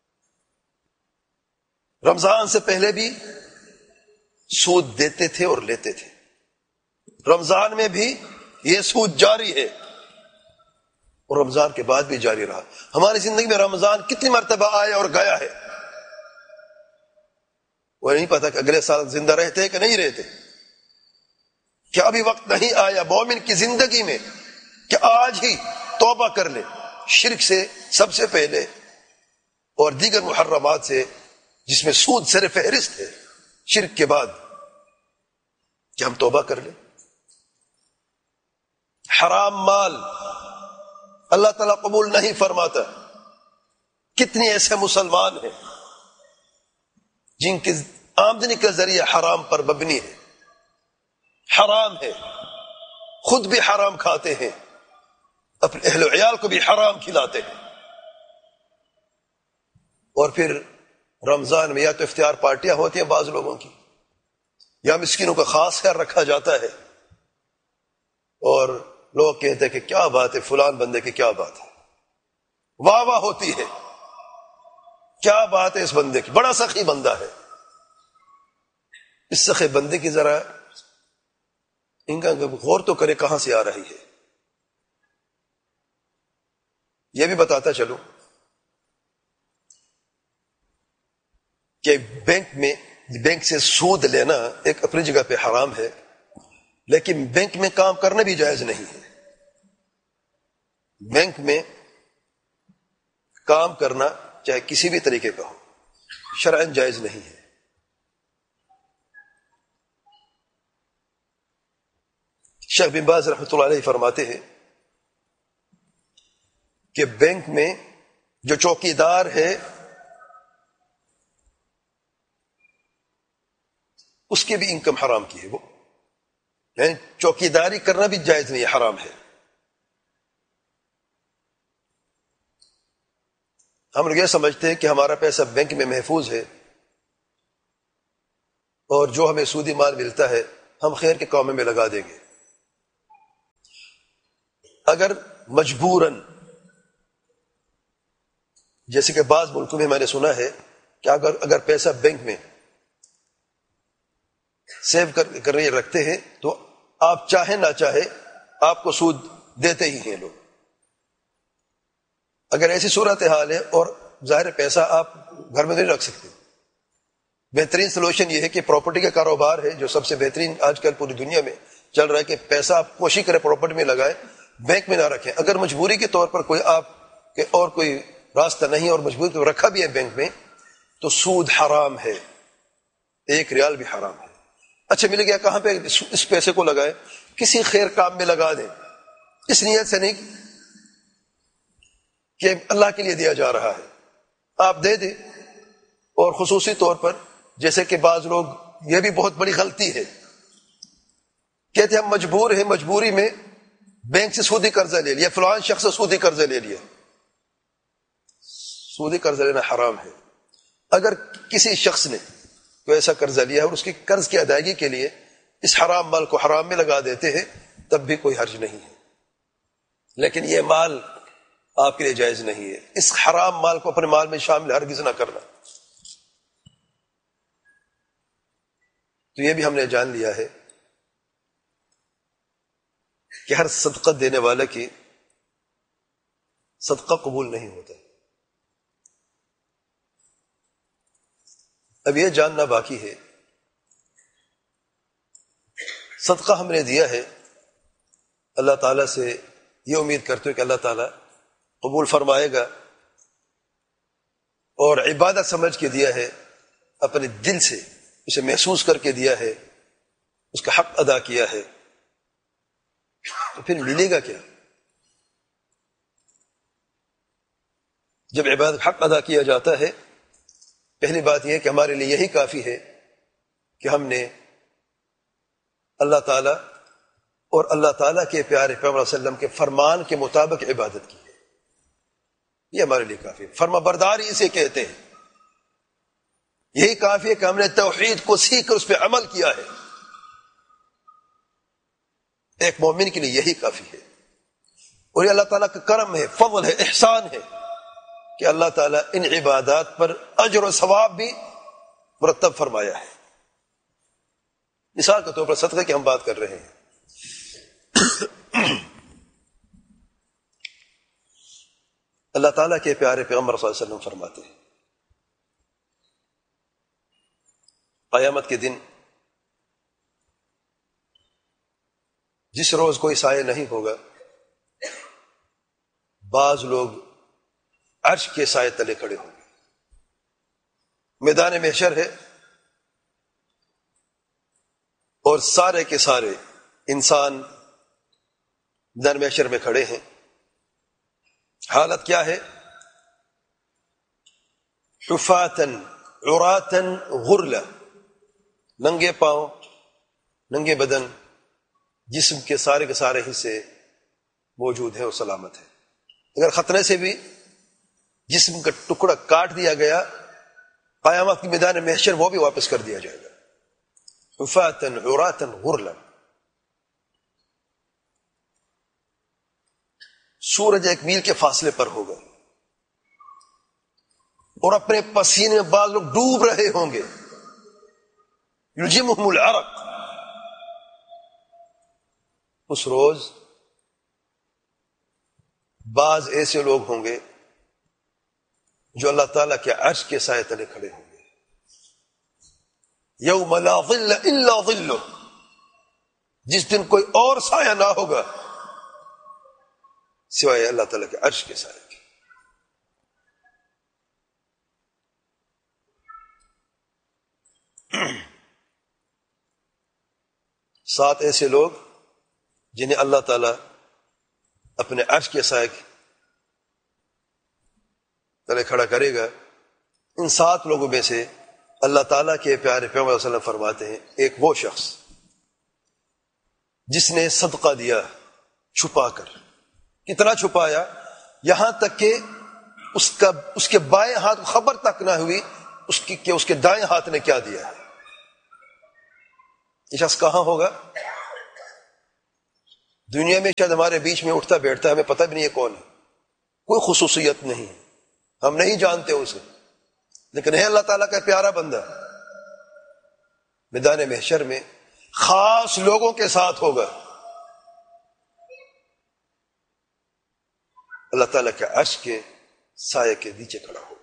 رمضان سے پہلے بھی سود دیتے تھے اور لیتے تھے، رمضان میں بھی یہ سود جاری ہے اور رمضان کے بعد بھی جاری رہا۔ ہماری زندگی میں رمضان کتنی مرتبہ آیا اور گیا ہے، وہ نہیں پتا کہ اگلے سال زندہ رہتے کہ نہیں رہتے۔ کیا ابھی وقت نہیں آیا مومن کی زندگی میں کہ آج ہی توبہ کر لے شرک سے سب سے پہلے اور دیگر محرمات سے جس میں سود سر فہرست ہے شرک کے بعد، کہ ہم توبہ کر لیں؟ حرام مال اللہ تعالیٰ قبول نہیں فرماتا۔ کتنے ایسے مسلمان ہیں جن کی آمدنی کا ذریعہ حرام پر مبنی ہے، حرام ہے، خود بھی حرام کھاتے ہیں، اپنے اہل و عیال کو بھی حرام کھلاتے ہیں، اور پھر رمضان میں یا تو افطار پارٹیاں ہوتی ہیں بعض لوگوں کی، یا مسکینوں کا خاص خیال رکھا جاتا ہے، اور لوگ کہتے ہیں کہ کیا بات ہے فلان بندے کی، کیا بات ہے، واہ واہ ہوتی ہے، کیا بات ہے اس بندے کی، بڑا سخی بندہ ہے۔ اس سخی بندے کی ذرا ان کا غور تو کرے کہاں سے آ رہی ہے۔ یہ بھی بتاتا چلوں کہ بینک سے سود لینا ایک اپنی جگہ پہ حرام ہے، لیکن بینک میں کام کرنا بھی جائز نہیں ہے۔ بینک میں کام کرنا چاہے کسی بھی طریقے کا ہو شرعاً جائز نہیں ہے۔ شیخ بن باز رحمۃ اللہ علیہ فرماتے ہیں کہ بینک میں جو چوکیدار ہے اس کی بھی انکم حرام کی ہے، وہ یعنی چوکیداری کرنا بھی جائز نہیں ہے، حرام ہے۔ ہم لوگ یہ سمجھتے ہیں کہ ہمارا پیسہ بینک میں محفوظ ہے اور جو ہمیں سودی مال ملتا ہے ہم خیر کے کاموں میں لگا دیں گے۔ اگر مجبوراً جیسے کہ بعض ملکوں میں میں نے سنا ہے کہ اگر پیسہ بینک میں سیو کر رکھتے ہیں تو آپ چاہے نہ چاہے آپ کو سود دیتے ہی ہیں لوگ. اگر ایسی صورتحال ہے اور ظاہر پیسہ آپ گھر میں نہیں رکھ سکتے، بہترین سولوشن یہ ہے کہ پراپرٹی کا کاروبار ہے جو سب سے بہترین آج کل پوری دنیا میں چل رہا ہے کہ پیسہ آپ کوشش کریں پراپرٹی میں لگائیں، بینک میں نہ رکھیں. اگر مجبوری کے طور پر کوئی آپ کے اور کوئی راستہ نہیں اور مجبوری کو رکھا بھی ہے بینک میں تو سود حرام ہے، 1 ریال بھی حرام ہے. اچھا مل گیا، کہاں پہ اس پیسے کو لگائیں؟ کسی خیر کام میں لگا دیں، اس نیت سے نہیں کہ اللہ کے لیے دیا جا رہا ہے، آپ دے دیں. اور خصوصی طور پر جیسے کہ بعض لوگ، یہ بھی بہت بڑی غلطی ہے، کہتے ہیں ہم مجبور ہیں، مجبوری میں بینک سے سودی قرضہ لے لیا، فلان شخص سے سودی قرضہ لے لیا. سودی قرضہ لینا حرام ہے. اگر کسی شخص نے کوئی ایسا قرضہ لیا ہے اور اس کی قرض کی ادائیگی کے لیے اس حرام مال کو حرام میں لگا دیتے ہیں تب بھی کوئی حرج نہیں ہے، لیکن یہ مال آپ کے لیے جائز نہیں ہے. اس حرام مال کو اپنے مال میں شامل ہرگز نہ کرنا. تو یہ بھی ہم نے جان لیا ہے کہ ہر صدقہ دینے والے کی صدقہ قبول نہیں ہوتا. اب یہ جاننا باقی ہے، صدقہ ہم نے دیا ہے، اللہ تعالیٰ سے یہ امید کرتے ہو کہ اللہ تعالیٰ قبول فرمائے گا، اور عبادت سمجھ کے دیا ہے، اپنے دل سے اسے محسوس کر کے دیا ہے، اس کا حق ادا کیا ہے، تو پھر ملے گا کیا؟ جب عبادت حق ادا کیا جاتا ہے، پہلی بات یہ ہے کہ ہمارے لیے یہی کافی ہے کہ ہم نے اللہ تعالیٰ اور اللہ تعالیٰ کے پیارے پیغمبر صلی اللہ علیہ وسلم کے فرمان کے مطابق عبادت کی ہے. یہ ہمارے لیے کافی ہے. فرما برداری اسے کہتے ہیں. یہی کافی ہے کہ ہم نے توحید کو سیکھ کر اس پہ عمل کیا ہے. ایک مومن کے لیے یہی کافی ہے. اور یہ اللہ تعالیٰ کا کرم ہے، فضل ہے، احسان ہے کہ اللہ تعالیٰ ان عبادات پر اجر و ثواب بھی مرتب فرمایا ہے. مثال کے طور پر صدقے کی ہم بات کر رہے ہیں. اللہ تعالیٰ کے پیارے پیغمبر صلی اللہ علیہ وسلم فرماتے ہیں قیامت کے دن جس روز کوئی سایہ نہیں ہوگا، بعض لوگ عرش کے سائے تلے کھڑے ہوں گے. میدان محشر ہے اور سارے کے سارے انسان میدان محشر میں کھڑے ہیں. حالت کیا ہے؟ حفاتن عراتن غرلا، ننگے پاؤں، ننگے بدن، جسم کے سارے حصے موجود ہیں اور سلامت ہے. اگر خطرے سے بھی جسم کا ٹکڑا کاٹ دیا گیا، قیامت کی میدان محشر وہ بھی واپس کر دیا جائے گا. حفاتن عراتن غرلا. سورج 1 میل کے فاصلے پر ہوگا اور اپنے پسینے میں بعض لوگ ڈوب رہے ہوں گے. یلجمہم العرق. اس روز بعض ایسے لوگ ہوں گے جو اللہ تعالیٰ کے عرش کے سائے تلے کھڑے ہوں گے. یوم لا ظل الا ظلہ، جس دن کوئی اور سایہ نہ ہوگا سوائے اللہ تعالیٰ کے عرش کے سائے کے. سات ایسے لوگ جنہیں اللہ تعالیٰ اپنے عرش کے سائے تلے کھڑا کرے گا. ان 7 لوگوں میں سے اللہ تعالیٰ کے پیارے پیغمبر صلی اللہ علیہ وسلم فرماتے ہیں ایک وہ شخص جس نے صدقہ دیا چھپا کر. کتنا چھپایا؟ یہاں تک کہ اس کے بائیں ہاتھ کو خبر تک نہ ہوئی کہ اس کے دائیں ہاتھ نے کیا دیا ہے. یہ شخص کہاں ہوگا؟ دنیا میں شاید ہمارے بیچ میں اٹھتا بیٹھتا ہے، ہمیں پتہ بھی نہیں ہے کون ہے. کوئی خصوصیت نہیں ہے، ہم نہیں جانتے اسے، لیکن ہے اللہ تعالیٰ کا پیارا بندہ، میدان محشر میں خاص لوگوں کے ساتھ ہوگا، اللہ تعالیٰ کے عرش کے سائے کے نیچے کھڑا ہوگا۔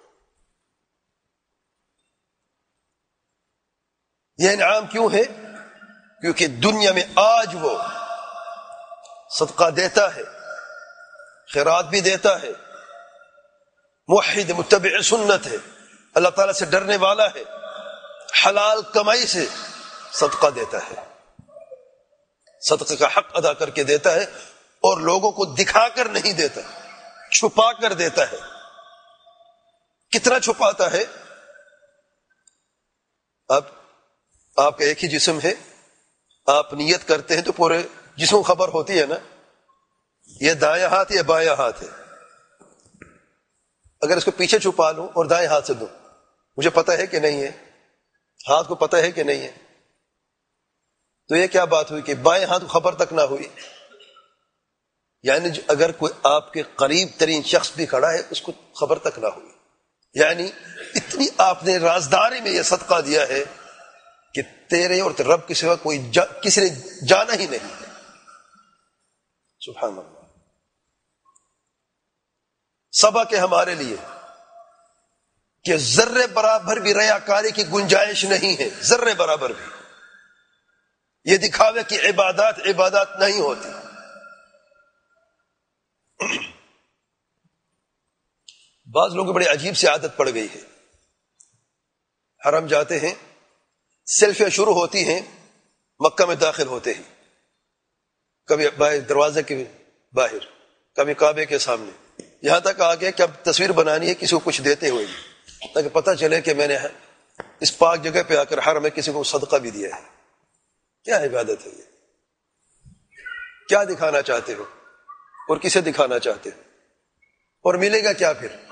یہ انعام کیوں ہے؟ کیونکہ دنیا میں آج وہ صدقہ دیتا ہے، خیرات بھی دیتا ہے، موحد متبع سنت ہے، اللہ تعالیٰ سے ڈرنے والا ہے، حلال کمائی سے صدقہ دیتا ہے، صدقے کا حق ادا کر کے دیتا ہے، اور لوگوں کو دکھا کر نہیں دیتا، چھپا کر دیتا ہے۔ کتنا چھپاتا ہے؟ اب آپ کا ایک ہی جسم ہے، آپ نیت کرتے ہیں تو پورے جسم کو خبر ہوتی ہے نا، یہ دایاں ہاتھ یا بایاں ہاتھ ہے۔ اگر اس کو پیچھے چھپا لوں اور دائیں ہاتھ سے دوں، مجھے پتا ہے کہ نہیں ہے، ہاتھ کو پتا ہے کہ نہیں ہے، تو یہ کیا بات ہوئی کہ بائیں ہاتھ کو خبر تک نہ ہوئی؟ یعنی اگر کوئی آپ کے قریب ترین شخص بھی کھڑا ہے اس کو خبر تک نہ ہوئی، یعنی اتنی آپ نے رازداری میں یہ صدقہ دیا ہے کہ تیرے اور رب کے سوا کوئی کسی نے جانا ہی نہیں۔ سبحان اللہ۔ سبق ہے ہمارے لیے کہ ذرے برابر بھی ریاکاری کی گنجائش نہیں ہے، ذرے برابر بھی۔ یہ دکھاوے کہ عبادات نہیں ہوتی۔ بعض لوگوں کو بڑی عجیب سی عادت پڑ گئی ہے، حرم جاتے ہیں، سیلفیاں شروع ہوتی ہیں مکہ میں داخل ہوتے ہی، کبھی باہر دروازے کے باہر، کبھی کعبے کے سامنے، یہاں تک آ گیا کہ اب تصویر بنانی ہے کسی کو کچھ دیتے ہوئے، تاکہ پتہ چلے کہ میں نے اس پاک جگہ پہ آ کر حرم میں کسی کو صدقہ بھی دیا ہے۔ کیا عبادت ہے یہ؟ کیا دکھانا چاہتے ہو اور کسے دکھانا چاہتے ہو؟ اور ملے گا کیا پھر؟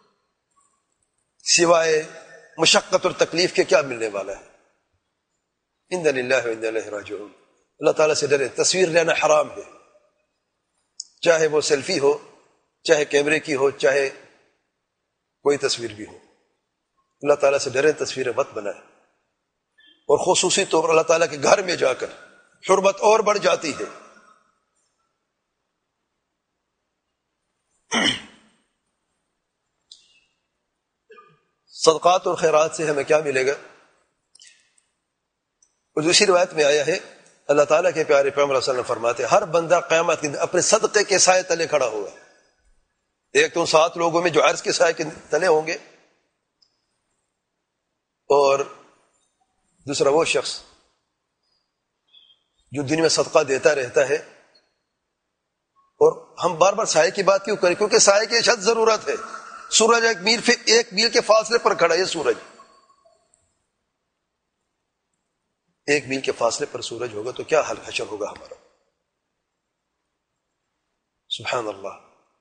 سوائے مشقت اور تکلیف کے کیا ملنے والا ہے؟ انا للہ و انا الیہ راجعون۔ اللہ تعالیٰ سے ڈرے۔ تصویر لینا حرام ہے، چاہے وہ سیلفی ہو، چاہے کیمرے کی ہو، چاہے کوئی تصویر بھی ہو۔ اللہ تعالیٰ سے ڈرے، تصویریں مت بنائیں، اور خصوصی طور پر اللہ تعالیٰ کے گھر میں جا کر حرمت اور بڑھ جاتی ہے۔ صدقات اور خیرات سے ہمیں کیا ملے گا؟ اور دوسری روایت میں آیا ہے، اللہ تعالیٰ کے پیارے پیغمبر صلی اللہ علیہ وسلم فرماتے ہیں ہر بندہ قیامت کے دن اپنے صدقے کے سائے تلے کھڑا ہوگا۔ ایک تو 7 لوگوں میں جو عرش کے سائے کے تلے ہوں گے، اور دوسرا وہ شخص جو دن میں صدقہ دیتا رہتا ہے۔ اور ہم بار بار سائے کی بات کیوں کریں؟ کیونکہ سائے کی اشد ضرورت ہے۔ سورج 1 میل کے فاصلے پر کھڑا ہے، سورج 1 میل کے فاصلے پر سورج ہوگا تو کیا حل حشر ہوگا ہمارا؟ سبحان اللہ۔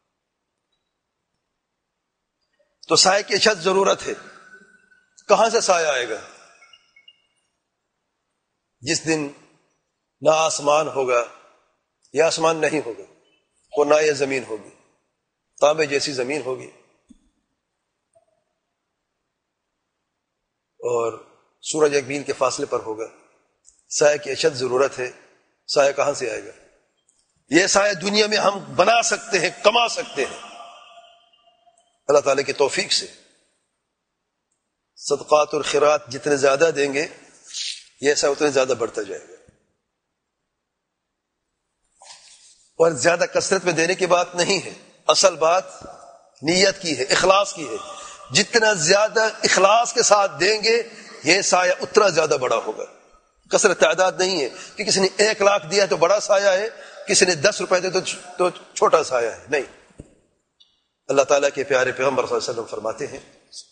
تو سائے کی اشد ضرورت ہے۔ کہاں سے سایہ آئے گا؟ جس دن نہ آسمان ہوگا، یا آسمان نہیں ہوگا، اور نہ یہ زمین ہوگی، تانبے جیسی زمین ہوگی، اور سورج 1 میل کے فاصلے پر ہوگا۔ سایہ کی اشد ضرورت ہے۔ سایہ کہاں سے آئے گا؟ یہ سایہ دنیا میں ہم بنا سکتے ہیں، کما سکتے ہیں اللہ تعالیٰ کی توفیق سے۔ صدقات اور خیرات جتنے زیادہ دیں گے یہ سایہ اتنے زیادہ بڑھتا جائے گا۔ اور زیادہ کثرت میں دینے کی بات نہیں ہے، اصل بات نیت کی ہے، اخلاص کی ہے۔ جتنا زیادہ اخلاص کے ساتھ دیں گے یہ سایہ اتنا زیادہ بڑا ہوگا۔ کثرت تعداد نہیں ہے کہ کسی نے 1 لاکھ دیا تو بڑا سایہ ہے، کسی نے 10 روپے دے تو چھوٹا سایہ ہے، نہیں۔ اللہ تعالیٰ کے پیارے پیغمبر صلی اللہ علیہ وسلم فرماتے ہیں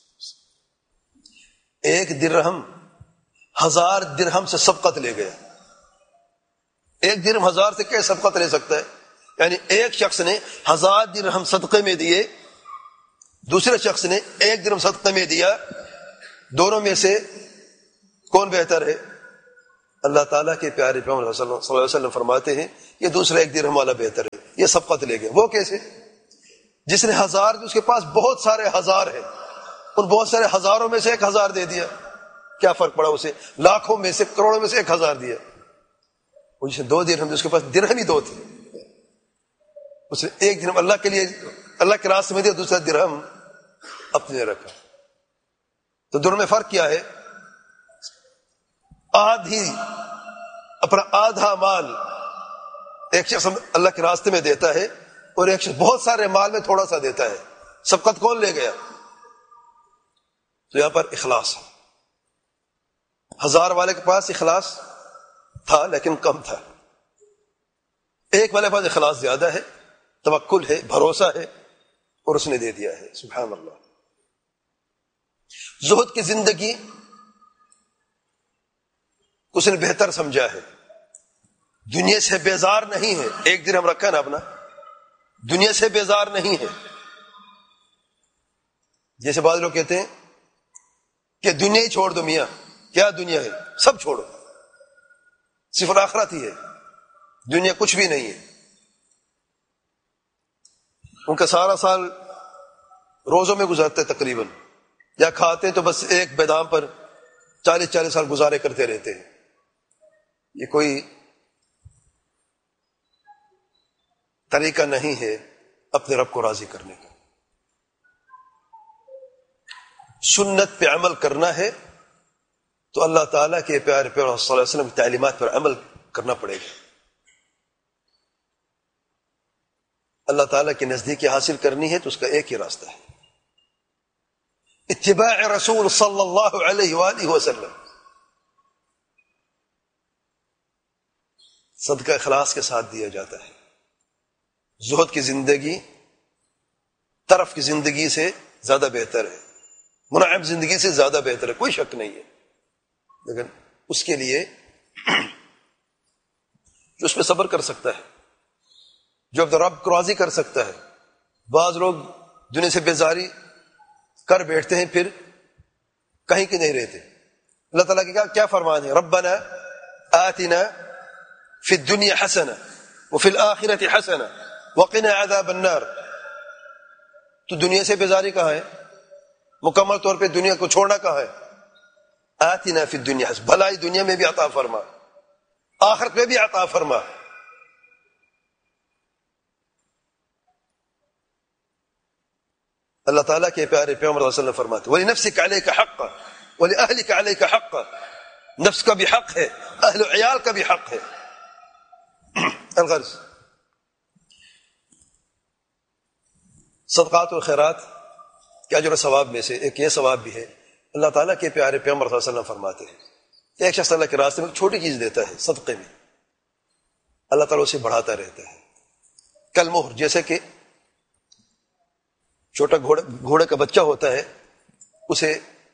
1 درہم 1000 درہم سے سبقت لے گیا۔ 1 درہم 1000 سے کیا سبقت لے سکتا ہے؟ یعنی ایک شخص نے 1000 درہم صدقے میں دیے، دوسرے شخص نے 1 درہم صدقے میں دیا، دونوں میں سے کون بہتر ہے؟ اللہ تعالیٰ کے پیارے پیغمبر صلی اللہ علیہ وسلم فرماتے ہیں یہ دوسرا 1 درہم والا بہتر ہے، یہ سبقت لے گیا۔ وہ کیسے؟ جس نے 1000 اس کے پاس بہت سارے ہزار ہیں، ان بہت سارے ہزاروں میں سے 1000 دے دیا، کیا فرق پڑا اسے؟ لاکھوں میں سے کروڑوں میں سے 1000 دیا۔ وہ جس نے 2 درہم، اس کے پاس درہم ہی 2 تھے، اس نے 1 درہم اللہ کے لیے، اللہ کے راستے میں دیا، دوسرا درہم اپنے لیے رکھا۔ تو دونوں میں فرق کیا ہے؟ آدھی، اپنا آدھا مال ایک شخص اللہ کے راستے میں دیتا ہے، اور ایک شخص بہت سارے مال میں تھوڑا سا دیتا ہے۔ سبقت کون لے گیا؟ تو یہاں پر اخلاص ہے۔ 1000 والے کے پاس اخلاص تھا لیکن کم تھا، 1 والے کے پاس اخلاص زیادہ ہے، توکل ہے، بھروسہ ہے، اور اس نے دے دیا ہے۔ سبحان اللہ۔ زہد کی زندگی اس نے بہتر سمجھا ہے، دنیا سے بیزار نہیں ہے۔ 1 درہم رکھا نا اپنا، دنیا سے بیزار نہیں ہے۔ جیسے بعض لوگ کہتے ہیں کہ دنیا ہی چھوڑ دو میاں، کیا دنیا ہے؟ سب چھوڑو، صرف آخرت ہی ہے، دنیا کچھ بھی نہیں ہے۔ ان کا سارا سال روزوں میں گزارتا ہے تقریباً، یا کھاتے ہیں تو بس ایک بادام پر 40 سال گزارے کرتے رہتے ہیں۔ یہ کوئی طریقہ نہیں ہے اپنے رب کو راضی کرنے کا۔ سنت پہ عمل کرنا ہے تو اللہ تعالیٰ کے پیارے پیغمبر صلی اللہ علیہ وسلم کی تعلیمات پر عمل کرنا پڑے گا۔ اللہ تعالیٰ کی نزدیکی حاصل کرنی ہے تو اس کا ایک ہی راستہ ہے، اتباع رسول صلی اللہ علیہ وآلہ وسلم۔ صدقہ اخلاص کے ساتھ دیا جاتا ہے۔ زہد کی زندگی طرف کی زندگی سے زیادہ بہتر ہے، منعم زندگی سے زیادہ بہتر ہے، کوئی شک نہیں ہے، لیکن اس کے لیے جو اس پہ صبر کر سکتا ہے، جو اپنے رب کو راضی کر سکتا ہے۔ بعض لوگ دنیا سے بیزاری کر بیٹھتے ہیں، پھر کہیں کے نہیں رہتے۔ اللہ تعالیٰ کی کیا فرمان ہے؟ ربنا آتنا فی الدنیا حسنہ وفی الآخرۃ حسنہ وقنا عذاب النار۔ تو دنیا سے بیزاری کہاں ہے؟ مکمل طور پہ دنیا کو چھوڑنا کہاں ہے؟ آتنا فی الدنیا حسنہ، بھلائی دنیا میں بھی عطا فرما، آخرت میں بھی عطا فرما۔ اللہ تعالیٰ کے پیارے پیغمبر صلی اللہ علیہ وسلم فرماتے وَلِنَفْسِكَ عَلَيْكَ حَقًّا وَلِأَهْلِكَ عَلَيْكَ حَقًّا، نفس کا بھی حق ہے، اہل و عیال کا بھی حق ہے۔ الغرض صدقات و خیرات کے اجر و ثواب میں سے ایک یہ ثواب بھی ہے، اللہ تعالیٰ کے پیارے پیغمبر صلی اللہ علیہ وسلم فرماتے ہیں کہ ایک شخص اللہ کے راستے میں ایک چھوٹی چیز دیتا ہے صدقے میں، اللہ تعالیٰ اسے بڑھاتا رہتا ہے۔ کالمہر، جیسے کہ چھوٹا گھوڑے کا بچہ ہوتا ہے، اسے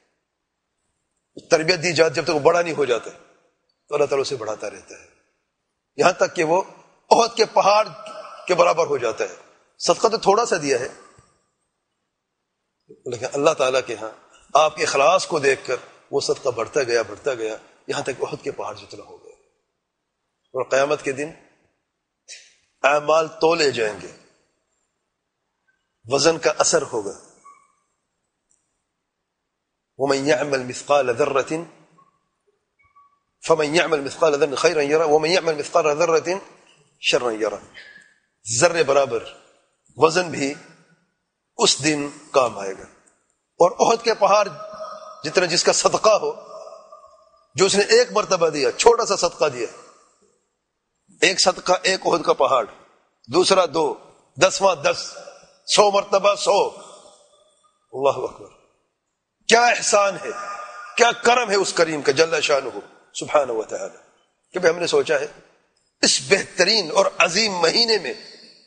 تربیت دی جاتی جب تک وہ بڑا نہیں ہو جاتا تو اللہ تعالیٰ اسے بڑھاتا رہتا ہے، یہاں تک کہ وہ احد کے پہاڑ کے برابر ہو جاتا ہے۔ صدقہ تو تھوڑا سا دیا ہے، لیکن اللہ تعالیٰ کے ہاں آپ کے اخلاص کو دیکھ کر وہ صدقہ بڑھتا گیا یہاں تک احد کے پہاڑ جتنا ہو گیا۔ اور قیامت کے دن اعمال تولے جائیں گے، وزن کا اثر ہوگا۔ ومن يعمل مثقال ذرة فمن يعمل مثقال ذرة خيرا يرى ومن يعمل مثقال ذرة شرا يرى۔ ذرے برابر وزن بھی اس دن کام آئے گا، اور احد کے پہاڑ جتنا جس کا صدقہ ہو، جو اس نے ایک مرتبہ دیا، چھوٹا سا صدقہ دیا، ایک صدقہ ایک احد کا پہاڑ، دوسرا 2، 10واں 10، 100 مرتبہ 100۔ اللہ اکبر، کیا احسان ہے، کیا کرم ہے اس کریم کا جل شانہ سبحانہ و تعالی، کہ ہم نے سوچا ہے اس بہترین اور عظیم مہینے میں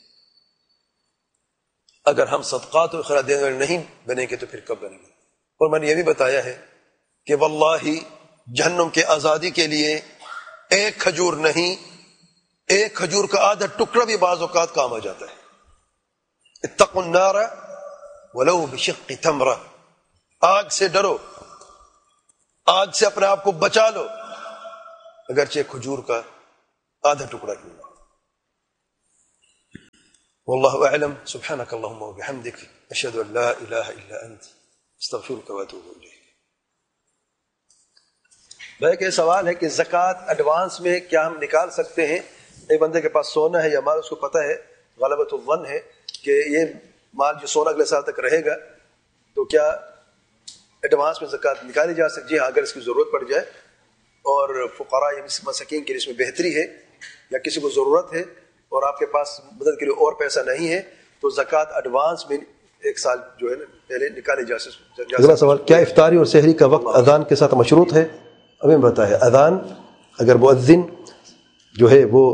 اگر ہم صدقات و خیرات دینے والے نہیں بنیں گے تو پھر کب بنیں گے؟ اور میں نے یہ بھی بتایا ہے کہ واللہ جہنم کے آزادی کے لیے ایک کھجور نہیں، ایک کھجور کا آدھا ٹکڑا بھی بعض اوقات کام آ جاتا ہے۔ اتقوا النار ولو بشق تمرہ، آگ سے ڈرو، آگ سے اپنے آپ کو بچا لو، اگرچہ کھجور کا آدھا ٹکڑا کیوں نہ۔ واللہ اعلم. سبحانک اللہم وبحمدک اشہد ان لا الہ الا انت استغفرک واتوب الیک. بھائی کہ سوال ہے کہ زکوٰۃ ایڈوانس میں کیا ہم نکال سکتے ہیں؟ ایک بندے کے پاس سونا ہے یا مال، اس کو پتہ ہے غلبۃ الظن ہے کہ یہ مال جو سونا اگلے سال تک رہے گا، تو کیا ایڈوانس میں زکوٰۃ نکالی جا سکتی ہے؟ جی ہاں، اگر اس کی ضرورت پڑ جائے اور فقراء یا مساکین کے لیے اس میں بہتری ہے یا کسی کو ضرورت ہے اور آپ کے پاس مدد کے لیے اور پیسہ نہیں ہے تو زکوٰۃ ایڈوانس میں ایک سال جو ہے نا پہلے نکالے جا سکتے. اگلا سوال، کیا افطاری اور سحری کا وقت اذان کے ساتھ مشروط ہے؟ ابھی بتایا اذان اگر مؤذن جو ہے وہ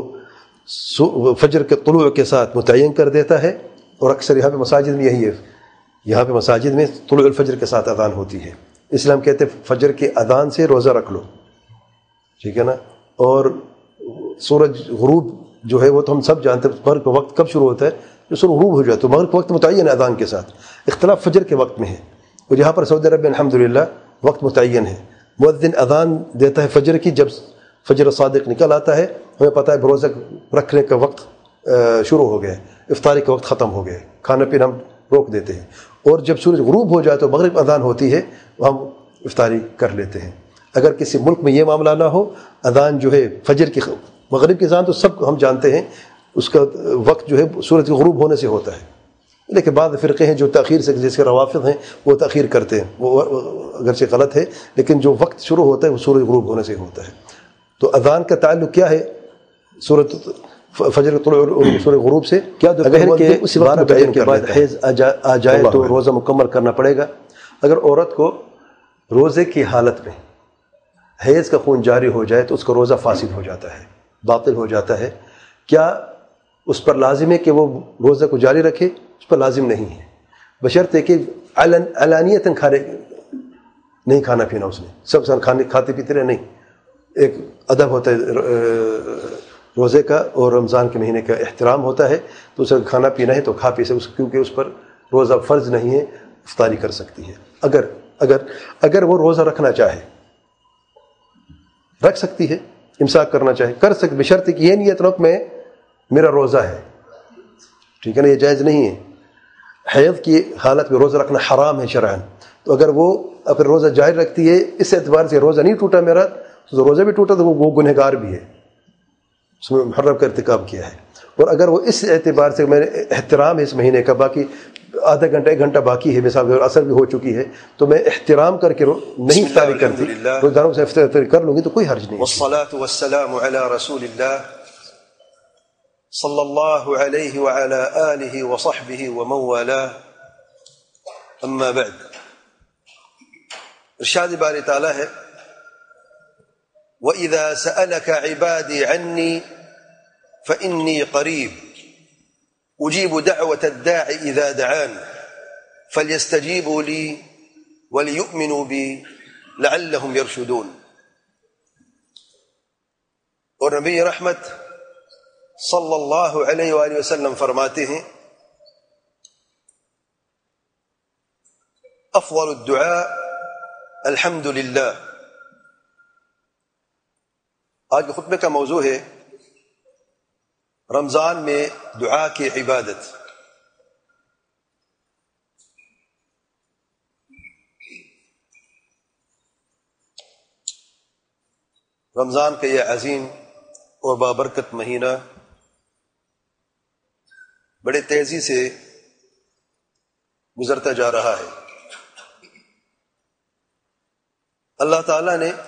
فجر کے طلوع کے ساتھ متعین کر دیتا ہے، اور اکثر یہاں پہ مساجد میں یہی ہے، یہاں پہ مساجد میں طلوع الفجر کے ساتھ اذان ہوتی ہے، اس لیے ہم کہتے ہیں فجر کی اذان سے روزہ رکھ لو، ٹھیک ہے نا. اور سورج غروب جو ہے وہ تو ہم سب جانتے ہیں مغرب کا وقت کب شروع ہوتا ہے، جو سورج غروب ہو جائے تو مغرب کا وقت متعین ہے اذان کے ساتھ. اختلاف فجر کے وقت میں ہے، اور یہاں پر سعودی عرب میں الحمدللہ وقت متعین ہے. مؤذن اذان دیتا ہے فجر کی، جب فجر صادق نکل آتا ہے ہمیں پتہ ہے روزہ رکھنے کا وقت شروع ہو گیا، افطاری کا وقت ختم ہو گیا، کھانا پینا ہم روک دیتے ہیں. اور جب سورج غروب ہو جائے تو مغرب اذان ہوتی ہے، ہم افطاری کر لیتے ہیں. اگر کسی ملک میں یہ معاملہ نہ ہو، اذان جو ہے فجر کی مغرب کی اذان تو سب ہم جانتے ہیں اس کا وقت جو ہے سورج غروب ہونے سے ہوتا ہے، لیکن بعض فرقے ہیں جو تاخیر سے، جیسے روافض ہیں وہ تاخیر کرتے ہیں، وہ اگرچہ غلط ہے لیکن جو وقت شروع ہوتا ہے وہ سورج غروب ہونے سے ہوتا ہے. تو اذان کا تعلق کیا ہے سورج فجر طلوع سورج غروب سے؟ کیا دوپہر کے 12 بجے کے بعد حیض آ جائے تو روزہ مکمل کرنا پڑے گا؟ اگر عورت کو روزے کی حالت میں حیض کا خون جاری ہو جائے تو اس کا روزہ فاسد ہو جاتا ہے، باطل ہو جاتا ہے. کیا اس پر لازم ہے کہ وہ روزہ کو جاری رکھے؟ اس پر لازم نہیں ہے، بشرطے کہ علانیتاً نہیں کھانا پینا اس نے، سب کھاتے پیتے رہے نہیں. ایک ادب ہوتا ہے روزے کا اور رمضان کے مہینے کا احترام ہوتا ہے، تو اسے کھانا پینا ہے تو کھا پی سکے، کیونکہ اس پر روزہ فرض نہیں ہے، افطاری کر سکتی ہے. اگر وہ روزہ رکھنا چاہے رکھ سکتی ہے، امساک کرنا چاہے کر سکتی، بشرط کہ یہ نیت رکھ میں میرا روزہ ہے، ٹھیک ہے نا، یہ جائز نہیں ہے. حیض کی حالت میں روزہ رکھنا حرام ہے شرعاً، تو اگر وہ اپنا روزہ جاری رکھتی ہے اس اعتبار سے روزہ نہیں ٹوٹا میرا، تو روزہ بھی ٹوٹا تو وہ گنہگار بھی ہے، اس میں محرم کا ارتکاب کیا ہے. اور اگر وہ اس اعتبار سے میں نے احترام ہے اس مہینے کا، باقی آدھا گھنٹہ 1 گھنٹہ باقی ہے، مثال اثر بھی ہو چکی ہے، تو میں احترام کر کے نہیں افطاری کرتی، روزداروں سے افطاری کر لوں گی تو کوئی حرج نہیں. والصلاة والسلام علی رسول اللہ صلی اللہ علیہ وعلی آلہ وصحبہ ومن والاه. اما بعد، ارشاد باری تعالیٰ ہے وَإِذَا سَأَلَكَ عِبَادِي عَنِّي فَإِنِّي قَرِيبٌ أُجِيبُ دَعْوَةَ الدَّاعِ إِذَا دَعَانِ فَلْيَسْتَجِيبُوا لِي وَلْيُؤْمِنُوا بِي لَعَلَّهُمْ يَرْشُدُونَ. اور نبی رحمت صلی اللہ علیہ وآلہ وسلم فرماتے ہیں افضل الدعاء الحمد للہ. آج کے خطبے کا موضوع ہے رمضان میں دعا کی عبادت. رمضان کا یہ عظیم اور بابرکت مہینہ بڑے تیزی سے گزرتا جا رہا ہے. اللہ تعالیٰ نے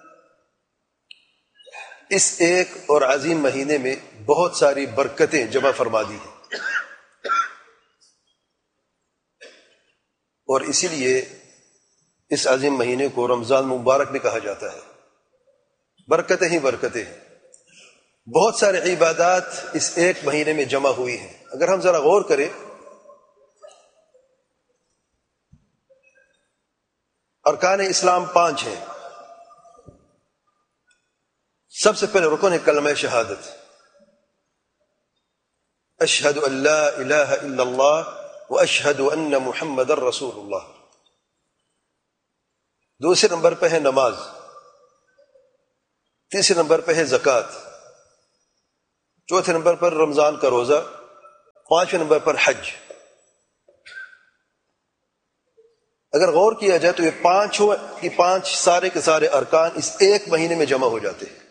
اس ایک اور عظیم مہینے میں بہت ساری برکتیں جمع فرما دی ہیں، اور اسی لیے اس عظیم مہینے کو رمضان مبارک بھی کہا جاتا ہے. برکتیں ہی برکتیں ہیں، بہت سارے عبادات اس ایک مہینے میں جمع ہوئی ہیں. اگر ہم ذرا غور کریں، ارکان اسلام 5 ہیں. سب سے پہلے رکن ہے کلمہ شہادت، اشہد ان لا الہ الا اللہ واشہد ان محمد رسول اللہ. دوسرے نمبر پہ ہے نماز، تیسرے نمبر پہ ہے زکوٰۃ، چوتھے نمبر پر رمضان کا روزہ، 5 نمبر پر حج. اگر غور کیا جائے تو یہ 5 سارے کے سارے ارکان اس ایک مہینے میں جمع ہو جاتے ہیں.